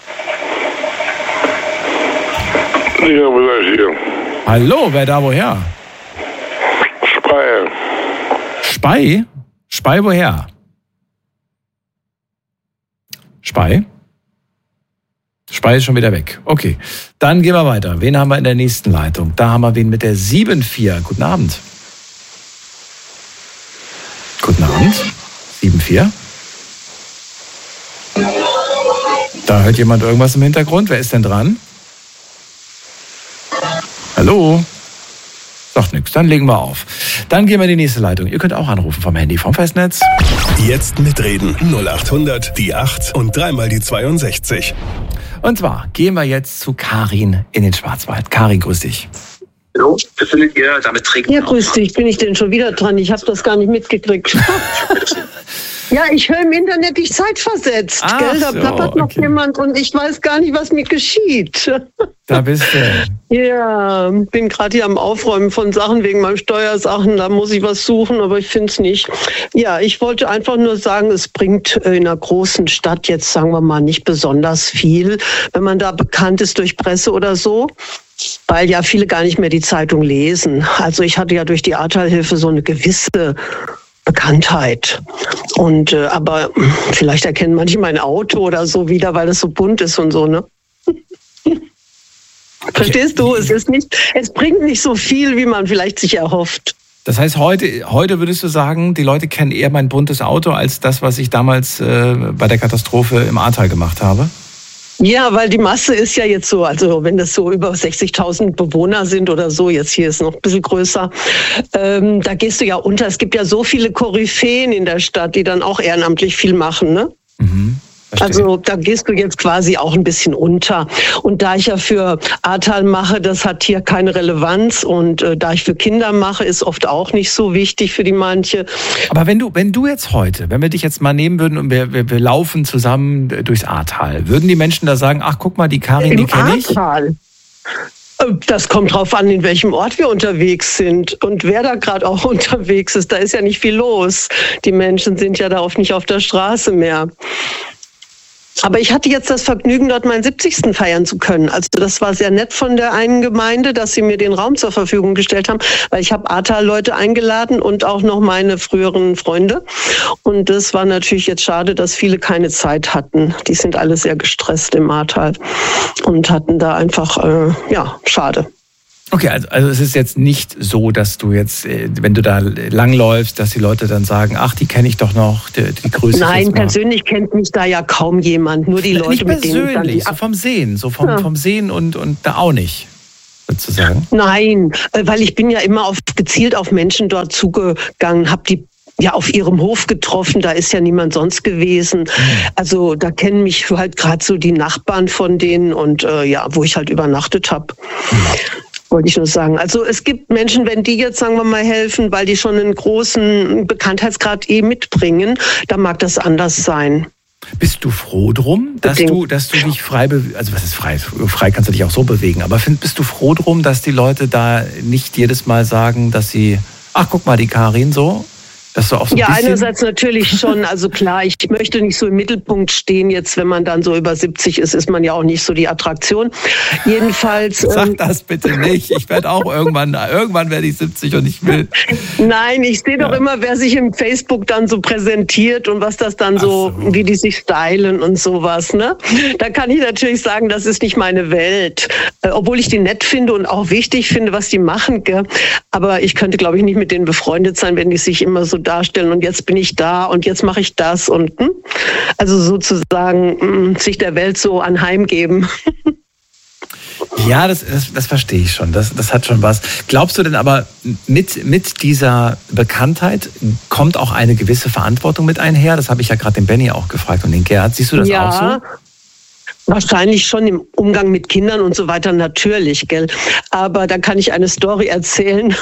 Ja, wer ist hier? Hallo, wer da woher? Speyer. Spey? Spey woher? Spey? Spey ist schon wieder weg. Okay, dann gehen wir weiter. Wen haben wir in der nächsten Leitung? Da haben wir wen mit der 74. Guten Abend. Guten Abend. 74. Da hört jemand irgendwas im Hintergrund. Wer ist denn dran? Hallo? Sagt nichts, dann legen wir auf. Dann gehen wir in die nächste Leitung. Ihr könnt auch anrufen vom Handy, vom Festnetz. Jetzt mitreden. 0800 die 8 und dreimal die 62. Und zwar gehen wir jetzt zu Karin in den Schwarzwald. Karin, grüß dich. Hallo, befindet ihr damit trinken? Ja, grüß dich. Bin ich denn schon wieder dran? Ich habe das gar nicht mitgekriegt. Ja, ich höre im Internet dich zeitversetzt. Ach, gell? Da plappert noch jemand und ich weiß gar nicht, was mir geschieht. Da bist du. Ja, bin gerade hier am Aufräumen von Sachen wegen meinen Steuersachen. Da muss ich was suchen, aber ich finde es nicht. Ja, ich wollte einfach nur sagen, es bringt in einer großen Stadt jetzt, sagen wir mal, nicht besonders viel, wenn man da bekannt ist durch Presse oder so. Weil ja viele gar nicht mehr die Zeitung lesen. Also ich hatte ja durch die Ahrtal-Hilfe so eine gewisse Bekanntheit. Und aber vielleicht erkennen manche mein Auto oder so wieder, weil es so bunt ist und so, ne? Verstehst du? Es bringt nicht so viel, wie man vielleicht sich erhofft. Das heißt, heute würdest du sagen, die Leute kennen eher mein buntes Auto als das, was ich damals bei der Katastrophe im Ahrtal gemacht habe? Ja, weil die Masse ist ja jetzt so, also wenn das so über 60.000 Bewohner sind oder so, jetzt hier ist noch ein bisschen größer, da gehst du ja unter. Es gibt ja so viele Koryphäen in der Stadt, die dann auch ehrenamtlich viel machen, ne? Mhm. Also da gehst du jetzt quasi auch ein bisschen unter. Und da ich ja für Ahrtal mache, das hat hier keine Relevanz. Und da ich für Kinder mache, ist oft auch nicht so wichtig für die manche. Aber wenn du jetzt heute, wenn wir dich jetzt mal nehmen würden und wir laufen zusammen durchs Ahrtal, würden die Menschen da sagen, ach guck mal, die Karin, die kenne ich? Ahrtal? Das kommt drauf an, in welchem Ort wir unterwegs sind und wer da gerade auch unterwegs ist. Da ist ja nicht viel los. Die Menschen sind ja da oft nicht auf der Straße mehr. Aber ich hatte jetzt das Vergnügen, dort meinen 70. feiern zu können. Also das war sehr nett von der einen Gemeinde, dass sie mir den Raum zur Verfügung gestellt haben, weil ich habe Ahrtal-Leute eingeladen und auch noch meine früheren Freunde. Und das war natürlich jetzt schade, dass viele keine Zeit hatten. Die sind alle sehr gestresst im Ahrtal und hatten da einfach, schade. Okay, also es ist jetzt nicht so, dass du jetzt, wenn du da langläufst, dass die Leute dann sagen, ach, die kenne ich doch noch, die grüße ich. Nein, persönlich kennt mich da ja kaum jemand, nur die Leute, nicht mit denen ich dann persönlich, so vom Sehen, vom Sehen und da auch nicht, sozusagen. Nein, weil ich bin ja immer gezielt auf Menschen dort zugegangen, habe die ja auf ihrem Hof getroffen, da ist ja niemand sonst gewesen. Also da kennen mich halt gerade so die Nachbarn von denen und wo ich halt übernachtet habe. Wollte ich nur sagen. Also es gibt Menschen, wenn die jetzt, sagen wir mal, helfen, weil die schon einen großen Bekanntheitsgrad mitbringen, dann mag das anders sein. Bist du froh drum, dass du dich frei also was ist frei? Frei kannst du dich auch so bewegen, aber bist du froh drum, dass die Leute da nicht jedes Mal sagen, dass sie, ach guck mal, die Karin so? Dass du auch so einerseits natürlich schon, also klar, ich möchte nicht so im Mittelpunkt stehen jetzt, wenn man dann so über 70 ist man ja auch nicht so die Attraktion. Jedenfalls... Sag das bitte nicht, ich werde auch irgendwann werde ich 70 und ich will... Nein, ich sehe doch immer, wer sich im Facebook dann so präsentiert und was das dann so, wie die sich stylen und sowas, ne? Da kann ich natürlich sagen, das ist nicht meine Welt, obwohl ich die nett finde und auch wichtig finde, was die machen, gell? Aber ich könnte, glaube ich, nicht mit denen befreundet sein, wenn die sich immer so darstellen und jetzt bin ich da und jetzt mache ich das und also sozusagen sich der Welt so anheimgeben. Ja, das verstehe ich schon. Das hat schon was. Glaubst du denn aber, mit dieser Bekanntheit kommt auch eine gewisse Verantwortung mit einher? Das habe ich ja gerade den Benny auch gefragt und den Gerd. Siehst du das auch so? Wahrscheinlich schon im Umgang mit Kindern und so weiter, natürlich, gell. Aber da kann ich eine Story erzählen.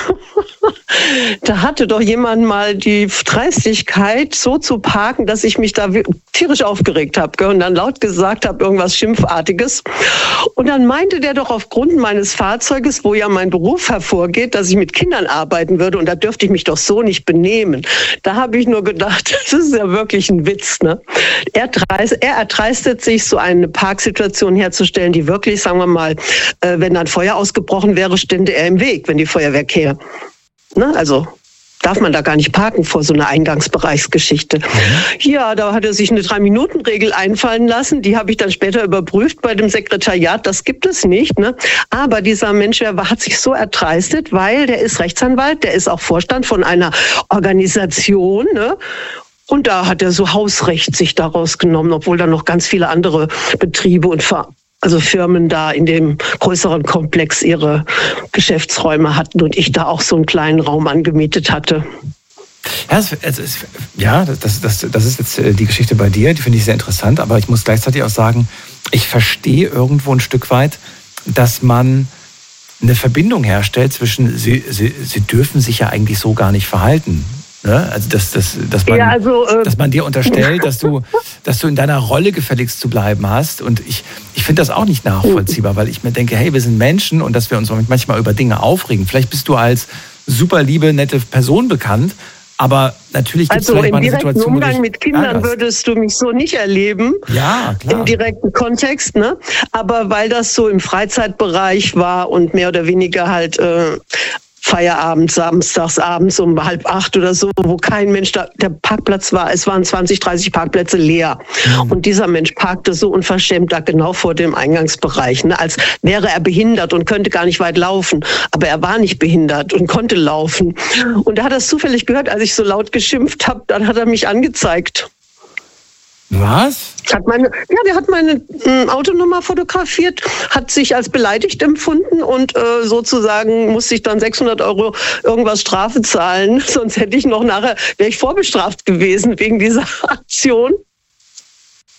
Da hatte doch jemand mal die Dreistigkeit, so zu parken, dass ich mich da tierisch aufgeregt habe, gell, und dann laut gesagt habe, irgendwas Schimpfartiges. Und dann meinte der doch aufgrund meines Fahrzeuges, wo ja mein Beruf hervorgeht, dass ich mit Kindern arbeiten würde und da dürfte ich mich doch so nicht benehmen. Da habe ich nur gedacht, das ist ja wirklich ein Witz, ne? Er erdreistet sich, so eine Parksituation herzustellen, die wirklich, sagen wir mal, wenn dann Feuer ausgebrochen wäre, stände er im Weg, wenn die Feuerwehr käme. Ne? Also darf man da gar nicht parken vor so einer Eingangsbereichsgeschichte. Ja, da hat er sich eine 3-Minuten-Regel einfallen lassen. Die habe ich dann später überprüft bei dem Sekretariat. Das gibt es nicht. Ne? Aber dieser Mensch, der hat sich so erdreistet, weil der ist Rechtsanwalt, der ist auch Vorstand von einer Organisation. Ne? Und da hat er so Hausrecht sich daraus genommen, obwohl da noch ganz viele andere Betriebe und Firmen da in dem größeren Komplex ihre Geschäftsräume hatten und ich da auch so einen kleinen Raum angemietet hatte. Ja, das ist jetzt die Geschichte bei dir, die finde ich sehr interessant, aber ich muss gleichzeitig auch sagen, ich verstehe irgendwo ein Stück weit, dass man eine Verbindung herstellt zwischen, sie dürfen sich ja eigentlich so gar nicht verhalten. Ne? Also dass man dir unterstellt, dass du in deiner Rolle gefälligst zu bleiben hast. Und ich finde das auch nicht nachvollziehbar, weil ich mir denke, hey, wir sind Menschen und dass wir uns manchmal über Dinge aufregen. Vielleicht bist du als super liebe, nette Person bekannt, aber natürlich gibt es vielleicht mal eine Situation, im direkten Umgang mit Kindern würdest du mich so nicht erleben. Ja, klar. Im direkten Kontext, ne? Aber weil das so im Freizeitbereich war und mehr oder weniger halt Feierabend, samstags abends um 7:30 oder so, wo kein Mensch da, der Parkplatz war, es waren 20, 30 Parkplätze leer. Und dieser Mensch parkte so unverschämt da genau vor dem Eingangsbereich, ne, als wäre er behindert und könnte gar nicht weit laufen. Aber er war nicht behindert und konnte laufen. Und er hat das zufällig gehört, als ich so laut geschimpft habe, dann hat er mich angezeigt. Was? Der hat meine Autonummer fotografiert, hat sich als beleidigt empfunden und sozusagen musste ich dann 600 € irgendwas Strafe zahlen. Sonst wäre ich vorbestraft gewesen wegen dieser Aktion.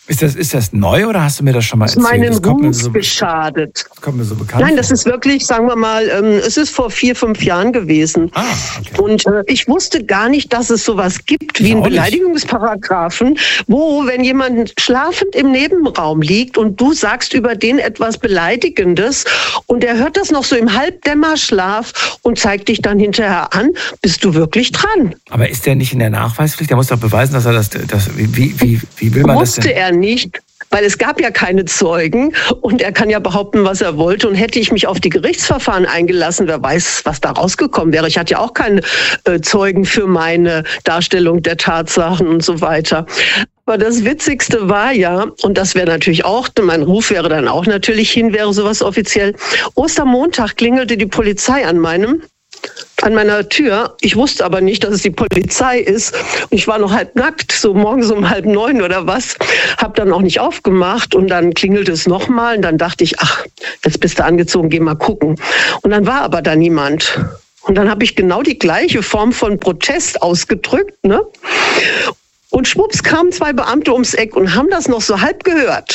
Ist das neu oder hast du mir das schon mal erzählt? Meinen Ruf geschadet. Das kommt mir so bekannt Nein, das ist wirklich, sagen wir mal, es ist vor 4-5 Jahren gewesen. Okay. Und ich wusste gar nicht, dass es sowas gibt wie einen Beleidigungsparagraphen, wo, wenn jemand schlafend im Nebenraum liegt und du sagst über den etwas Beleidigendes und er hört das noch so im Halbdämmerschlaf und zeigt dich dann hinterher an, bist du wirklich dran. Aber ist der nicht in der Nachweispflicht? Der muss doch beweisen, dass er das wie will man das denn? Wusste er nicht, weil es gab ja keine Zeugen und er kann ja behaupten, was er wollte. Und hätte ich mich auf die Gerichtsverfahren eingelassen, wer weiß, was da rausgekommen wäre. Ich hatte ja auch keine Zeugen für meine Darstellung der Tatsachen und so weiter. Aber das Witzigste war ja, und das wäre natürlich auch, mein Ruf wäre dann auch natürlich hin, wäre sowas offiziell. Ostermontag klingelte die Polizei an meiner Tür. Ich wusste aber nicht, dass es die Polizei ist. Ich war noch halb nackt, so morgens um 8:30 oder was. Hab dann auch nicht aufgemacht und dann klingelte es nochmal und dann dachte ich, ach, jetzt bist du angezogen, geh mal gucken. Und dann war aber da niemand. Und dann habe ich genau die gleiche Form von Protest ausgedrückt, ne? Und schwupps kamen 2 Beamte ums Eck und haben das noch so halb gehört.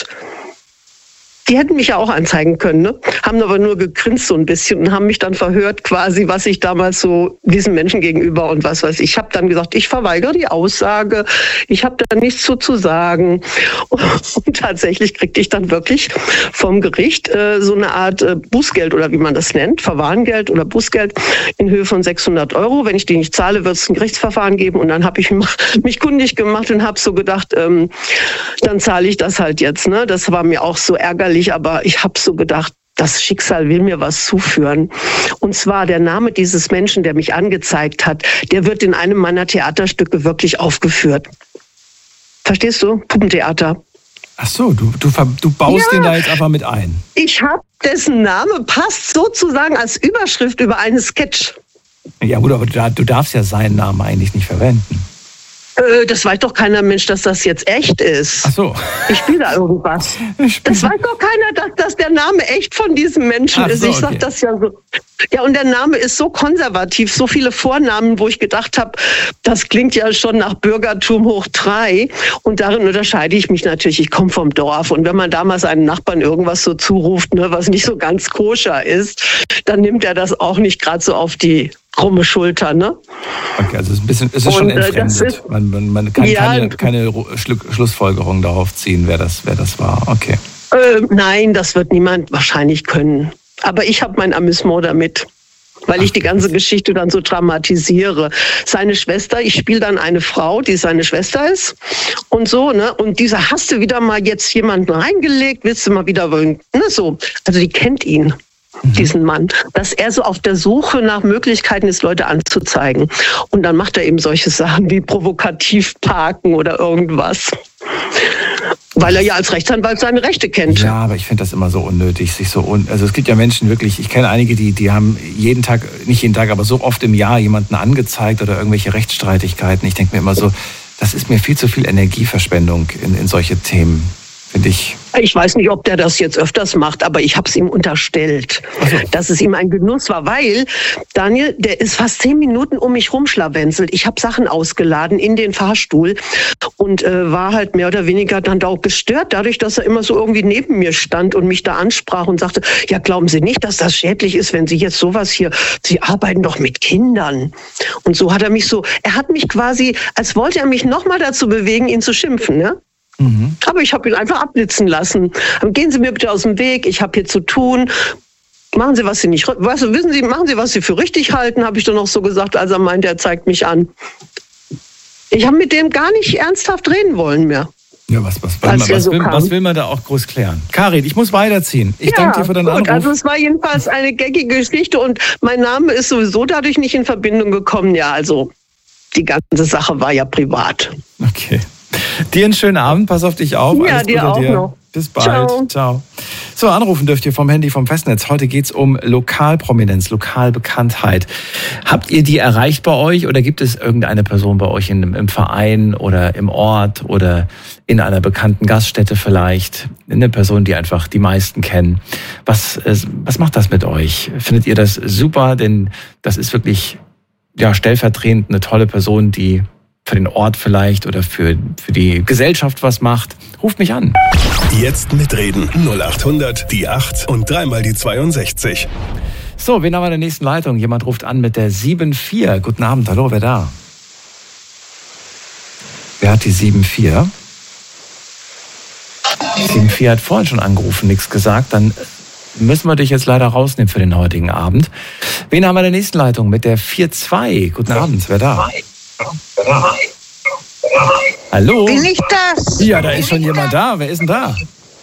Die hätten mich ja auch anzeigen können, ne? Haben aber nur gegrinst so ein bisschen und haben mich dann verhört quasi, was ich damals so diesen Menschen gegenüber und was weiß ich. Ich habe dann gesagt, ich verweigere die Aussage, ich habe da nichts zu sagen. Und tatsächlich kriegte ich dann wirklich vom Gericht so eine Art Bußgeld oder wie man das nennt, Verwarngeld oder Bußgeld in Höhe von 600 €. Wenn ich die nicht zahle, wird es ein Gerichtsverfahren geben. Und dann habe ich mich kundig gemacht und habe so gedacht, dann zahle ich das halt jetzt. Ne? Das war mir auch so ärgerlich. Aber ich habe so gedacht, das Schicksal will mir was zuführen. Und zwar der Name dieses Menschen, der mich angezeigt hat, der wird in einem meiner Theaterstücke wirklich aufgeführt. Verstehst du? Puppentheater. Ach so, du baust den da jetzt einfach mit ein. Ich habe, dessen Name passt sozusagen als Überschrift über einen Sketch. Ja gut, aber du darfst ja seinen Namen eigentlich nicht verwenden. Das weiß doch keiner Mensch, dass das jetzt echt ist. Ach so. Ich spiele da irgendwas. Das weiß doch keiner, dass das der Name echt von diesem Menschen ist. Ich sag das ja so. Ja, und der Name ist so konservativ, so viele Vornamen, wo ich gedacht habe, das klingt ja schon nach Bürgertum hoch 3. Und darin unterscheide ich mich natürlich. Ich komme vom Dorf. Und wenn man damals einem Nachbarn irgendwas so zuruft, ne, was nicht so ganz koscher ist, dann nimmt er das auch nicht gerade so auf die krumme Schulter, ne? Okay, also es ist schon entfremdet. Man kann keine Schlussfolgerung darauf ziehen, wer das war. Okay. Nein, das wird niemand wahrscheinlich können. Aber ich habe mein Amüsement damit, weil ich die ganze Geschichte dann so dramatisiere. Seine Schwester, ich spiele dann eine Frau, die seine Schwester ist und so, ne? Und diese, hast du wieder mal jetzt jemanden reingelegt, willst du mal wieder, ne, so. Also die kennt ihn. Diesen Mann, dass er so auf der Suche nach Möglichkeiten ist, Leute anzuzeigen. Und dann macht er eben solche Sachen wie provokativ parken oder irgendwas. Weil er ja als Rechtsanwalt seine Rechte kennt. Ja, aber ich finde das immer so unnötig, also es gibt ja Menschen wirklich, ich kenne einige, die haben nicht jeden Tag, aber so oft im Jahr jemanden angezeigt oder irgendwelche Rechtsstreitigkeiten. Ich denke mir immer so, das ist mir viel zu viel Energieverschwendung in solche Themen, finde ich. Ich weiß nicht, ob der das jetzt öfters macht, aber ich habe es ihm unterstellt, dass es ihm ein Genuss war, weil Daniel, der ist fast 10 Minuten um mich rumschlawenzelt. Ich habe Sachen ausgeladen in den Fahrstuhl und war halt mehr oder weniger dann auch gestört, dadurch, dass er immer so irgendwie neben mir stand und mich da ansprach und sagte, ja, glauben Sie nicht, dass das schädlich ist, wenn Sie jetzt sowas hier, Sie arbeiten doch mit Kindern. Und so hat er mich quasi, als wollte er mich nochmal dazu bewegen, ihn zu schimpfen, ne? Mhm. Aber ich habe ihn einfach abblitzen lassen. Gehen Sie mir bitte aus dem Weg, ich habe hier zu tun. Machen Sie, was Sie nicht, wissen Sie, machen Sie, was Sie für richtig halten, habe ich dann noch so gesagt, als er meinte, er zeigt mich an. Ich habe mit dem gar nicht ernsthaft reden wollen mehr. Ja, was will man da auch groß klären? Karin, ich muss weiterziehen. Ich danke dir für deinen Anruf. Also es war jedenfalls eine geckige Geschichte und mein Name ist sowieso dadurch nicht in Verbindung gekommen. Ja, also die ganze Sache war ja privat. Okay. Dir einen schönen Abend, pass auf dich auf. Ja, dir auch noch. Bis bald. Ciao. So, anrufen dürft ihr vom Handy, vom Festnetz. Heute geht's um Lokalprominenz, Lokalbekanntheit. Habt ihr die erreicht bei euch oder gibt es irgendeine Person bei euch im Verein oder im Ort oder in einer bekannten Gaststätte vielleicht? Eine Person, die einfach die meisten kennen. Was macht das mit euch? Findet ihr das super? Denn das ist wirklich stellvertretend eine tolle Person, die den Ort vielleicht oder für die Gesellschaft was macht, ruft mich an. Jetzt mitreden. 0800 die 8 und dreimal die 62. So, wen haben wir in der nächsten Leitung? Jemand ruft an mit der 74. Guten Abend, hallo, wer da? Wer hat die 74? Die 74 hat vorhin schon angerufen, nichts gesagt. Dann müssen wir dich jetzt leider rausnehmen für den heutigen Abend. Wen haben wir in der nächsten Leitung mit der 42? Guten Abend, wer da? Hallo? Bin ich das? Ja, da ist schon jemand da. Wer ist denn da?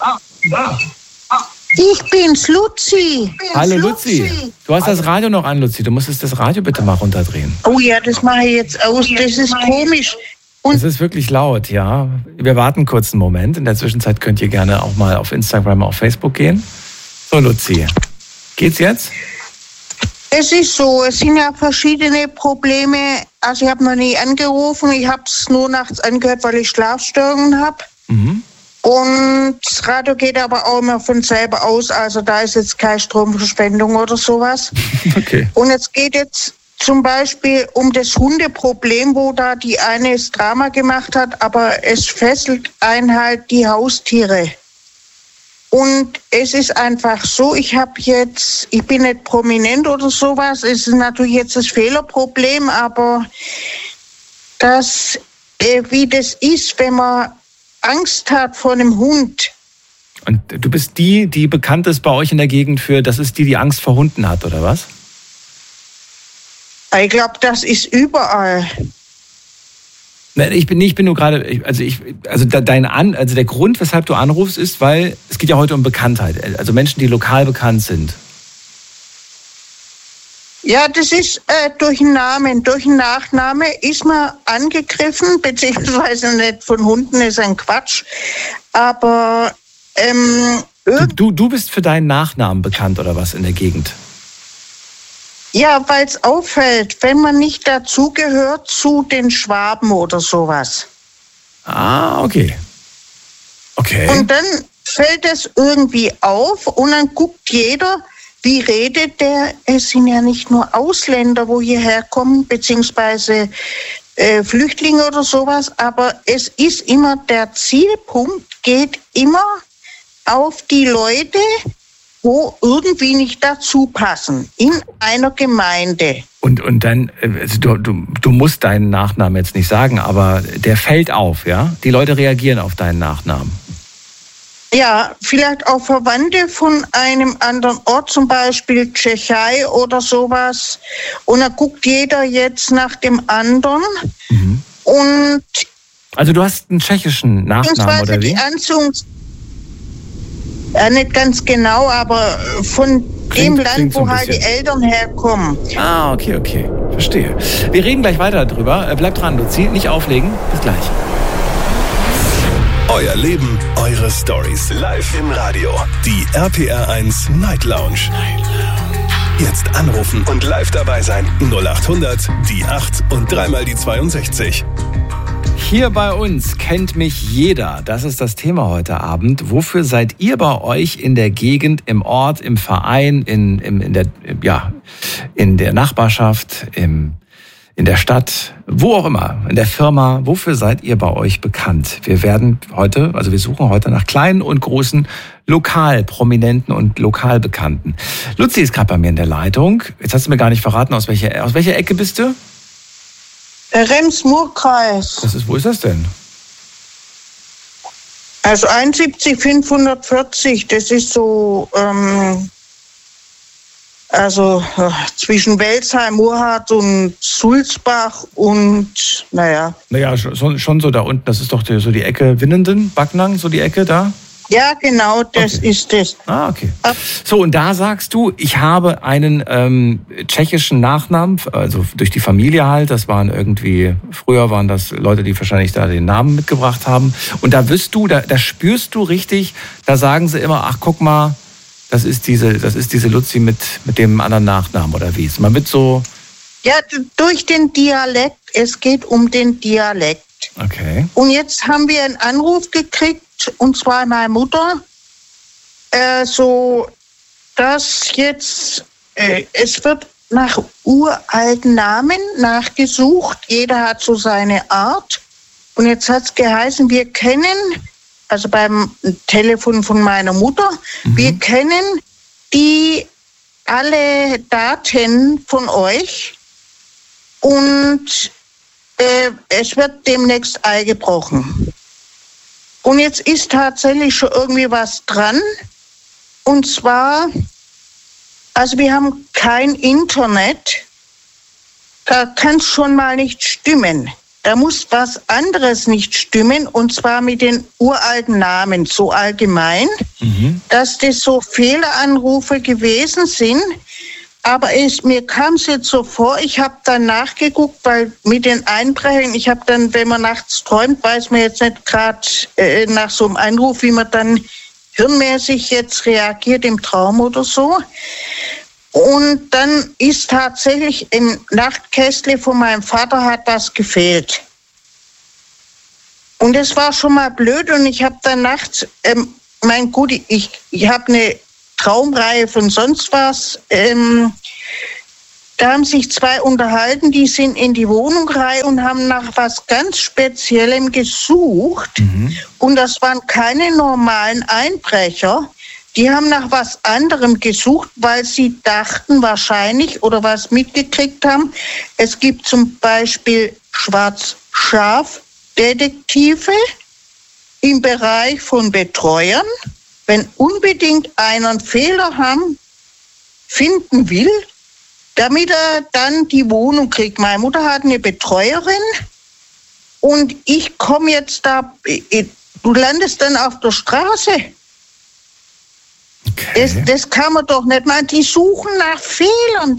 Ich bin's, Luzi. Hallo Luzi. Du hast das Radio noch an, Luzi. Du musstest das Radio bitte mal runterdrehen. Oh ja, das mache ich jetzt aus. Das ist komisch. Es ist wirklich laut, ja. Wir warten kurz einen Moment. In der Zwischenzeit könnt ihr gerne auch mal auf Instagram, auf Facebook gehen. So, Luzi. Geht's jetzt? Es ist so, es sind ja verschiedene Probleme. Also ich habe noch nie angerufen. Ich habe es nur nachts angehört, weil ich Schlafstörungen habe. Mhm. Und das Radio geht aber auch immer von selber aus. Also da ist jetzt keine Stromverschwendung oder sowas. Okay. Und es geht jetzt zum Beispiel um das Hundeproblem, wo da die eine das Drama gemacht hat, aber es fesselt einen halt die Haustiere. Und es ist einfach so, ich bin nicht prominent oder sowas, es ist natürlich jetzt das Fehlerproblem, aber das, wie das ist, wenn man Angst hat vor einem Hund. Und du bist die bekannt ist bei euch in der Gegend für, das ist die Angst vor Hunden hat, oder was? Ich glaube, das ist überall. Ich bin nur gerade, der Grund, weshalb du anrufst, ist, weil es geht ja heute um Bekanntheit, also Menschen, die lokal bekannt sind. Ja, das ist durch den Namen, durch den Nachname ist man angegriffen, beziehungsweise nicht von Hunden, ist ein Quatsch, aber du bist für deinen Nachnamen bekannt oder was in der Gegend? Ja, weil es auffällt, wenn man nicht dazugehört zu den Schwaben oder sowas. Ah, okay. Okay. Und dann fällt es irgendwie auf und dann guckt jeder, wie redet der? Es sind ja nicht nur Ausländer, wo hierher kommen, beziehungsweise Flüchtlinge oder sowas, aber es ist immer, der Zielpunkt geht immer auf die Leute, wo irgendwie nicht dazu passen, in einer Gemeinde. Und dann, also du musst deinen Nachnamen jetzt nicht sagen, aber der fällt auf, ja? Die Leute reagieren auf deinen Nachnamen. Ja, vielleicht auch Verwandte von einem anderen Ort, zum Beispiel Tschechei oder sowas. Und da guckt jeder jetzt nach dem anderen. Mhm. Und also du hast einen tschechischen Nachnamen, oder wie? Ja, nicht ganz genau, aber von dem Land, wo halt die Eltern herkommen. Ah, okay. Verstehe. Wir reden gleich weiter darüber. Bleibt dran, Luzi. Nicht auflegen. Bis gleich. Euer Leben, eure Stories. Live im Radio. Die RPR1 Night Lounge. Jetzt anrufen und live dabei sein. 0800 die 8 und dreimal die 62. Hier bei uns kennt mich jeder. Das ist das Thema heute Abend. Wofür seid ihr bei euch in der Gegend, im Ort, im Verein, in der Nachbarschaft, in der Stadt, wo auch immer, in der Firma? Wofür seid ihr bei euch bekannt? Wir suchen heute nach kleinen und großen Lokalprominenten und Lokalbekannten. Luzi ist gerade bei mir in der Leitung. Jetzt hast du mir gar nicht verraten, aus welcher Ecke bist du? Rems-Murr-Kreis. Wo ist das denn? Also 71,540, das ist so, zwischen Welzheim, Murrhardt und Sulzbach und, naja, schon so da unten, das ist doch so die Ecke Winnenden, Backnang, so die Ecke da? Ja, genau, das ist es. Ah, okay. So, und da sagst du, ich habe einen tschechischen Nachnamen, also durch die Familie halt, früher waren das Leute, die wahrscheinlich da den Namen mitgebracht haben. Und da spürst du richtig, da sagen sie immer, ach, guck mal, das ist diese Luzi mit dem anderen Nachnamen, oder wie? Man wird so... Ja, durch den Dialekt, es geht um den Dialekt. Okay. Und jetzt haben wir einen Anruf gekriegt, und zwar meine Mutter, dass jetzt, es wird nach uralten Namen nachgesucht. Jeder hat so seine Art. Und jetzt hat es geheißen, wir kennen, also beim Telefon von meiner Mutter, wir kennen alle Daten von euch und es wird demnächst eingebrochen. Und jetzt ist tatsächlich schon irgendwie was dran. Und zwar, also wir haben kein Internet. Da kann es schon mal nicht stimmen. Da muss was anderes nicht stimmen, und zwar mit den uralten Namen so allgemein, dass das so Fehleranrufe gewesen sind. Aber mir kam es jetzt so vor, ich habe dann nachgeguckt, weil mit den Einbrechern, ich habe dann, wenn man nachts träumt, weiß man jetzt nicht gerade nach so einem Anruf, wie man dann hirnmäßig jetzt reagiert im Traum oder so. Und dann ist tatsächlich im Nachtkästle von meinem Vater hat das gefehlt. Und es war schon mal blöd, und ich habe dann nachts, ich habe eine Traumreihe von sonst was. Da haben sich zwei unterhalten, die sind in die Wohnung rein und haben nach was ganz Speziellem gesucht. Und das waren keine normalen Einbrecher. Die haben nach was anderem gesucht, weil sie dachten wahrscheinlich oder was mitgekriegt haben. Es gibt zum Beispiel Schwarz-Schaf-Detektive im Bereich von Betreuern. Wenn unbedingt einer einen Fehler finden will, damit er dann die Wohnung kriegt. Meine Mutter hat eine Betreuerin und ich komme jetzt da, du landest dann auf der Straße. Okay. Das kann man doch nicht mal. Die suchen nach Fehlern.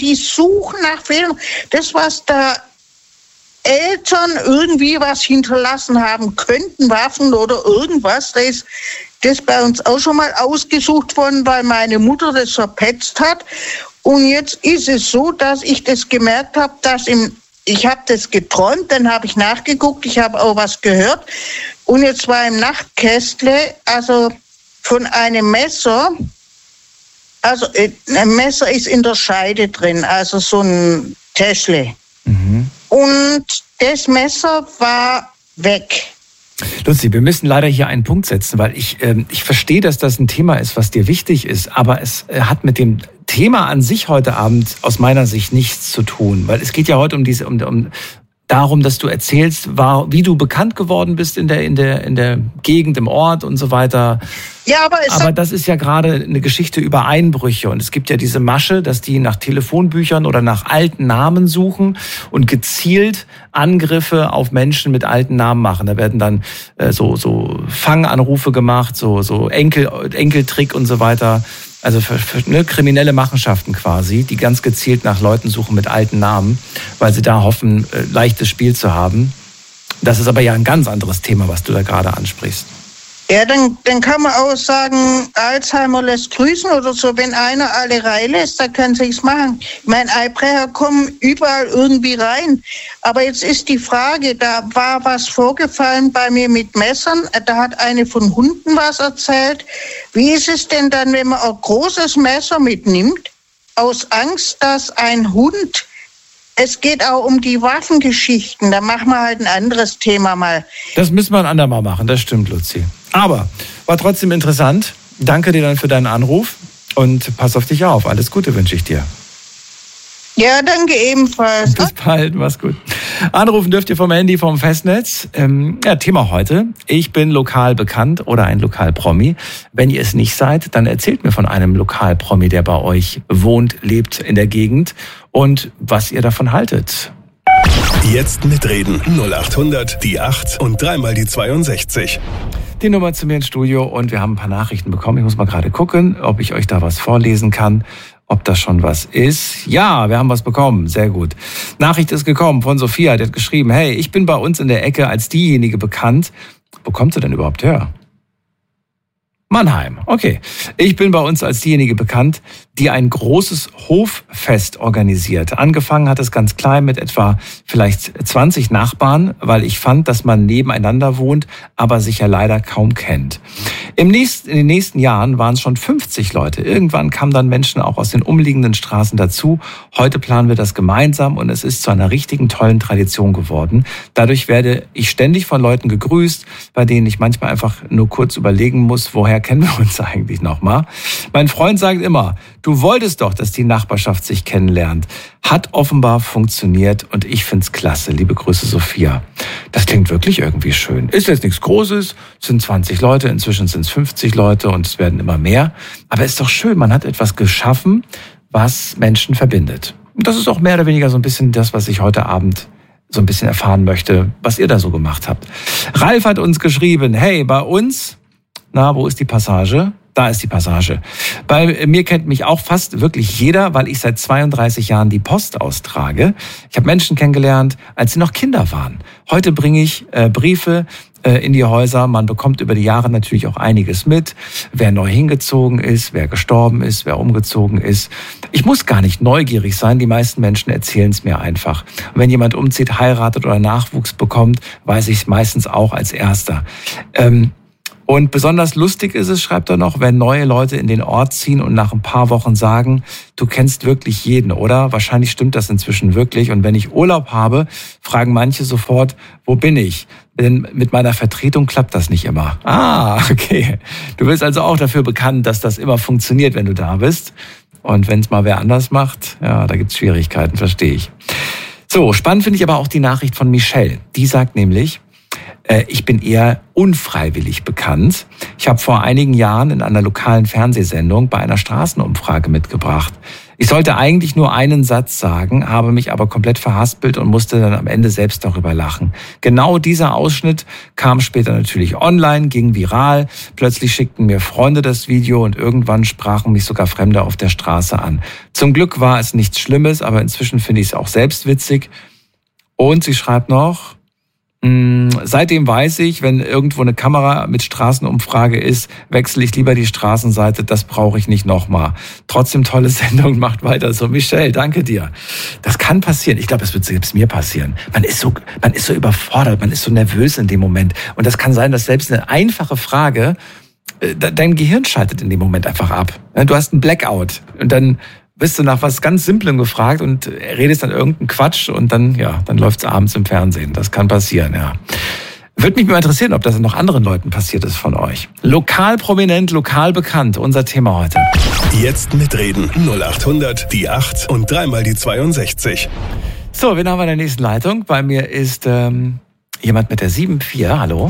Das, was da Eltern irgendwie was hinterlassen haben könnten, Waffen oder irgendwas, das bei uns auch schon mal ausgesucht worden, weil meine Mutter das verpetzt hat. Und jetzt ist es so, dass ich das gemerkt habe, ich habe das geträumt, dann habe ich nachgeguckt, ich habe auch was gehört. Und jetzt war im Nachtkästle, also von einem Messer, also ein Messer ist in der Scheide drin, also so ein Täschle. Und das Messer war weg. Luzi, wir müssen leider hier einen Punkt setzen, weil ich verstehe, dass das ein Thema ist, was dir wichtig ist, aber es hat mit dem Thema an sich heute Abend aus meiner Sicht nichts zu tun, weil es geht ja heute um darum, dass du erzählst, wie du bekannt geworden bist in der Gegend, im Ort und so weiter. Ja, aber das ist ja gerade eine Geschichte über Einbrüche, und es gibt ja diese Masche, dass die nach Telefonbüchern oder nach alten Namen suchen und gezielt Angriffe auf Menschen mit alten Namen machen. Da werden dann so Fanganrufe gemacht, so Enkeltrick und so weiter. Also für kriminelle Machenschaften quasi, die ganz gezielt nach Leuten suchen mit alten Namen, weil sie da hoffen, leichtes Spiel zu haben. Das ist aber ja ein ganz anderes Thema, was du da gerade ansprichst. Ja, dann kann man auch sagen, Alzheimer lässt grüßen oder so. Wenn einer alle reinlässt, dann kann sich's machen. Ich meine, Einbrecher kommen überall irgendwie rein. Aber jetzt ist die Frage, da war was vorgefallen bei mir mit Messern. Da hat eine von Hunden was erzählt. Wie ist es denn dann, wenn man ein großes Messer mitnimmt, aus Angst, dass ein Hund... Es geht auch um die Waffengeschichten. Da machen wir halt ein anderes Thema mal. Das müssen wir ein andermal machen, das stimmt, Luzi. Aber war trotzdem interessant. Danke dir dann für deinen Anruf und pass auf dich auf. Alles Gute wünsche ich dir. Ja, danke ebenfalls. Bis bald, mach's gut. Anrufen dürft ihr vom Handy, vom Festnetz. Thema heute. Ich bin lokal bekannt oder ein Lokalpromi. Wenn ihr es nicht seid, dann erzählt mir von einem Lokalpromi, der bei euch wohnt, lebt in der Gegend und was ihr davon haltet. Jetzt mitreden. 0800 die 8 und 3 mal die 62. Die Nummer zu mir ins Studio und wir haben ein paar Nachrichten bekommen. Ich muss mal gerade gucken, ob ich euch da was vorlesen kann. Ob das schon was ist? Ja, wir haben was bekommen. Sehr gut. Nachricht ist gekommen von Sophia. Die hat geschrieben, hey, ich bin bei uns in der Ecke als diejenige bekannt. Wo kommt sie denn überhaupt her? Mannheim. Okay. Ich bin bei uns als diejenige bekannt, die ein großes Hoffest organisiert. Angefangen hat es ganz klein mit etwa vielleicht 20 Nachbarn, weil ich fand, dass man nebeneinander wohnt, aber sich ja leider kaum kennt. In den nächsten Jahren waren es schon 50 Leute. Irgendwann kamen dann Menschen auch aus den umliegenden Straßen dazu. Heute planen wir das gemeinsam und es ist zu einer richtigen tollen Tradition geworden. Dadurch werde ich ständig von Leuten gegrüßt, bei denen ich manchmal einfach nur kurz überlegen muss, woher kennen wir uns eigentlich nochmal. Mein Freund sagt immer, du wolltest doch, dass die Nachbarschaft sich kennenlernt. Hat offenbar funktioniert und ich find's klasse. Liebe Grüße, Sophia. Das klingt wirklich irgendwie schön. Ist jetzt nichts Großes, es sind 20 Leute, inzwischen sind es 50 Leute und es werden immer mehr. Aber ist doch schön, man hat etwas geschaffen, was Menschen verbindet. Und das ist auch mehr oder weniger so ein bisschen das, was ich heute Abend so ein bisschen erfahren möchte, was ihr da so gemacht habt. Ralf hat uns geschrieben, hey, bei uns, wo ist die Passage? Da ist die Passage. Bei mir kennt mich auch fast wirklich jeder, weil ich seit 32 Jahren die Post austrage. Ich habe Menschen kennengelernt, als sie noch Kinder waren. Heute bringe ich Briefe in die Häuser. Man bekommt über die Jahre natürlich auch einiges mit. Wer neu hingezogen ist, wer gestorben ist, wer umgezogen ist. Ich muss gar nicht neugierig sein. Die meisten Menschen erzählen es mir einfach. Und wenn jemand umzieht, heiratet oder Nachwuchs bekommt, weiß ich es meistens auch als Erster. Und besonders lustig ist es, schreibt er noch, wenn neue Leute in den Ort ziehen und nach ein paar Wochen sagen, du kennst wirklich jeden, oder? Wahrscheinlich stimmt das inzwischen wirklich. Und wenn ich Urlaub habe, fragen manche sofort, wo bin ich? Denn mit meiner Vertretung klappt das nicht immer. Ah, okay. Du bist also auch dafür bekannt, dass das immer funktioniert, wenn du da bist. Und wenn es mal wer anders macht, ja, da gibt's Schwierigkeiten, verstehe ich. So, spannend finde ich aber auch die Nachricht von Michelle. Die sagt nämlich, ich bin eher unfreiwillig bekannt. Ich habe vor einigen Jahren in einer lokalen Fernsehsendung bei einer Straßenumfrage mitgebracht. Ich sollte eigentlich nur einen Satz sagen, habe mich aber komplett verhaspelt und musste dann am Ende selbst darüber lachen. Genau dieser Ausschnitt kam später natürlich online, ging viral. Plötzlich schickten mir Freunde das Video und irgendwann sprachen mich sogar Fremde auf der Straße an. Zum Glück war es nichts Schlimmes, aber inzwischen finde ich es auch selbst witzig. Und sie schreibt noch, seitdem weiß ich, wenn irgendwo eine Kamera mit Straßenumfrage ist, wechsle ich lieber die Straßenseite, das brauche ich nicht nochmal. Trotzdem tolle Sendung, macht weiter so. Michelle, danke dir. Das kann passieren. Ich glaube, es wird selbst mir passieren. Man ist so überfordert, man ist so nervös in dem Moment. Und das kann sein, dass selbst eine einfache Frage, dein Gehirn schaltet in dem Moment einfach ab. Du hast einen Blackout und dann bist du nach was ganz Simplem gefragt und redest dann irgendeinen Quatsch und dann läuft's abends im Fernsehen. Das kann passieren, ja. Würde mich mal interessieren, ob das noch anderen Leuten passiert ist von euch. Lokal prominent, lokal bekannt, unser Thema heute. Jetzt mitreden. 0800 die 8 und 3 die 62. So, wen haben wir in der nächsten Leitung? Bei mir ist jemand mit der 74. Hallo?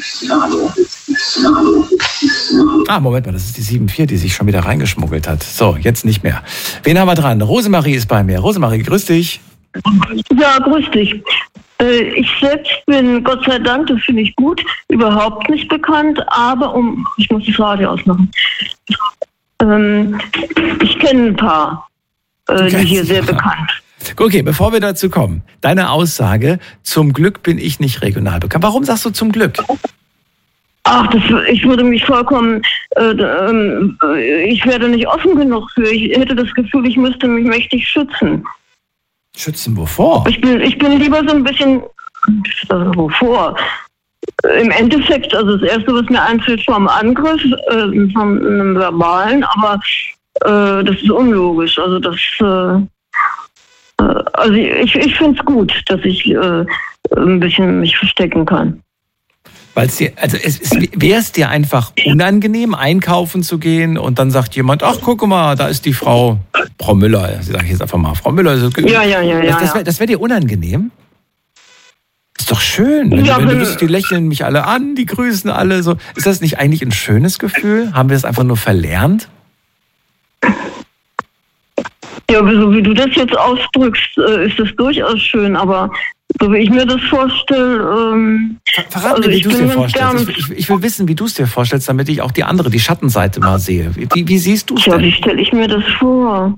Moment mal, das ist die 74, die sich schon wieder reingeschmuggelt hat. So, jetzt nicht mehr. Wen haben wir dran? Rosemarie ist bei mir. Rosemarie, grüß dich. Ja, grüß dich. Ich selbst bin, Gott sei Dank, das finde ich gut, überhaupt nicht bekannt, aber ich muss das Radio ausmachen. Ich kenne ein paar, die hier sehr bekannt. Okay, bevor wir dazu kommen, deine Aussage, zum Glück bin ich nicht regional bekannt. Warum sagst du zum Glück? Ach, ich würde mich vollkommen, ich werde nicht offen genug für. Ich hätte das Gefühl, ich müsste mich mächtig schützen. Schützen wovor? Ich bin lieber so ein bisschen, wovor? Im Endeffekt, also das Erste, was mir einfällt, vom Angriff, vom einem verbalen, aber das ist unlogisch. Also ich finde es gut, dass ich ein bisschen mich verstecken kann. Wäre es dir einfach unangenehm, einkaufen zu gehen und dann sagt jemand, ach, guck mal, da ist die Frau Müller. Ich sage jetzt einfach mal, Frau Müller. Das wäre dir unangenehm? Ist doch schön. Wenn du wüsstest, die lächeln mich alle an, die grüßen alle. So. Ist das nicht eigentlich ein schönes Gefühl? Haben wir das einfach nur verlernt? Ja, so wie du das jetzt ausdrückst, ist das durchaus schön, aber so wie ich mir das vorstelle... Verrat mir, wie du es dir vorstellst. Ich will wissen, wie du es dir vorstellst, damit ich auch die Schattenseite mal sehe. Wie siehst du es denn? Ja, wie stelle ich mir das vor?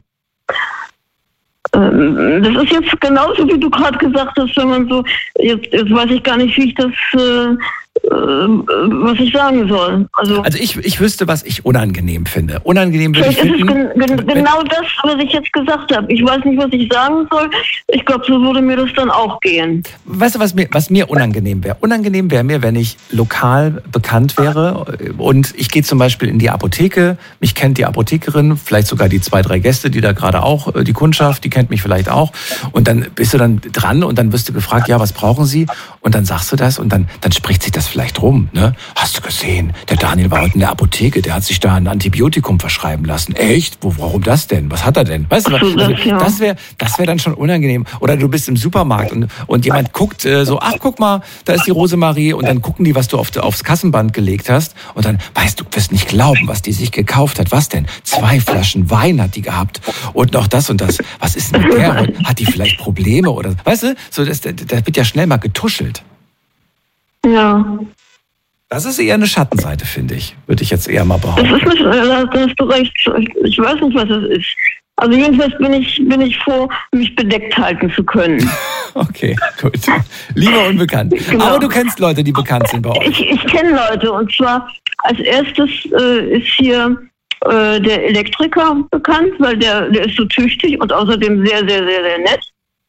Das ist jetzt genauso, wie du gerade gesagt hast, wenn man so... Jetzt weiß ich gar nicht, wie ich das was ich sagen soll. Also ich wüsste, was ich unangenehm finde. Unangenehm würde ich vielleicht finden. ist es genau das, was ich jetzt gesagt habe. Ich weiß nicht, was ich sagen soll. Ich glaube, so würde mir das dann auch gehen. Weißt du, was mir unangenehm wäre? Unangenehm wäre mir, wenn ich lokal bekannt wäre und ich gehe zum Beispiel in die Apotheke, mich kennt die Apothekerin, vielleicht sogar die 2, 3 Gäste, die da gerade auch, die Kundschaft, die kennt mich vielleicht auch. Und dann bist du dann dran und dann wirst du gefragt, ja, was brauchen Sie? Und dann sagst du das und dann spricht sich das vielleicht rum. Ne? Hast du gesehen, der Daniel war heute in der Apotheke, der hat sich da ein Antibiotikum verschreiben lassen. Echt? Warum das denn? Was hat er denn? Weißt du, also, das wäre dann schon unangenehm. Oder du bist im Supermarkt und jemand guckt so, ach, guck mal, da ist die Rosemarie und dann gucken die, was du aufs Kassenband gelegt hast und dann, weißt du, wirst nicht glauben, was die sich gekauft hat. Was denn? 2 Flaschen Wein hat die gehabt und noch das und das. Was ist denn mit der? Hat die vielleicht Probleme oder, weißt du, so, das wird ja schnell mal getuschelt. Ja. Das ist eher eine Schattenseite, finde ich. Würde ich jetzt eher mal behaupten. Das ist nicht, da hast du recht. Ich weiß nicht, was das ist. Also jedenfalls bin ich froh, mich bedeckt halten zu können. Okay, gut. Lieber unbekannt. Genau. Aber du kennst Leute, die bekannt sind bei euch. Ich kenne Leute. Und zwar als erstes ist hier der Elektriker bekannt, weil der ist so tüchtig und außerdem sehr, sehr, sehr, sehr nett.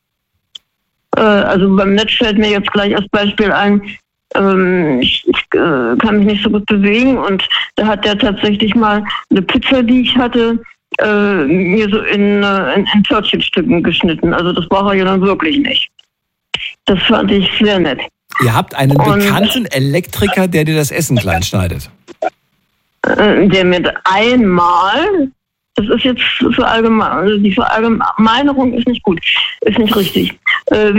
Also beim Netz fällt mir jetzt gleich als Beispiel ein, ich kann mich nicht so gut bewegen und da hat der tatsächlich mal eine Pizza, die ich hatte, mir so in Törtchenstücken geschnitten. Also das braucht er ja dann wirklich nicht. Das fand ich sehr nett. Ihr habt einen bekannten Elektriker, der dir das Essen klein schneidet? Der mir einmal, das ist jetzt die Verallgemeinerung ist nicht gut, ist nicht richtig.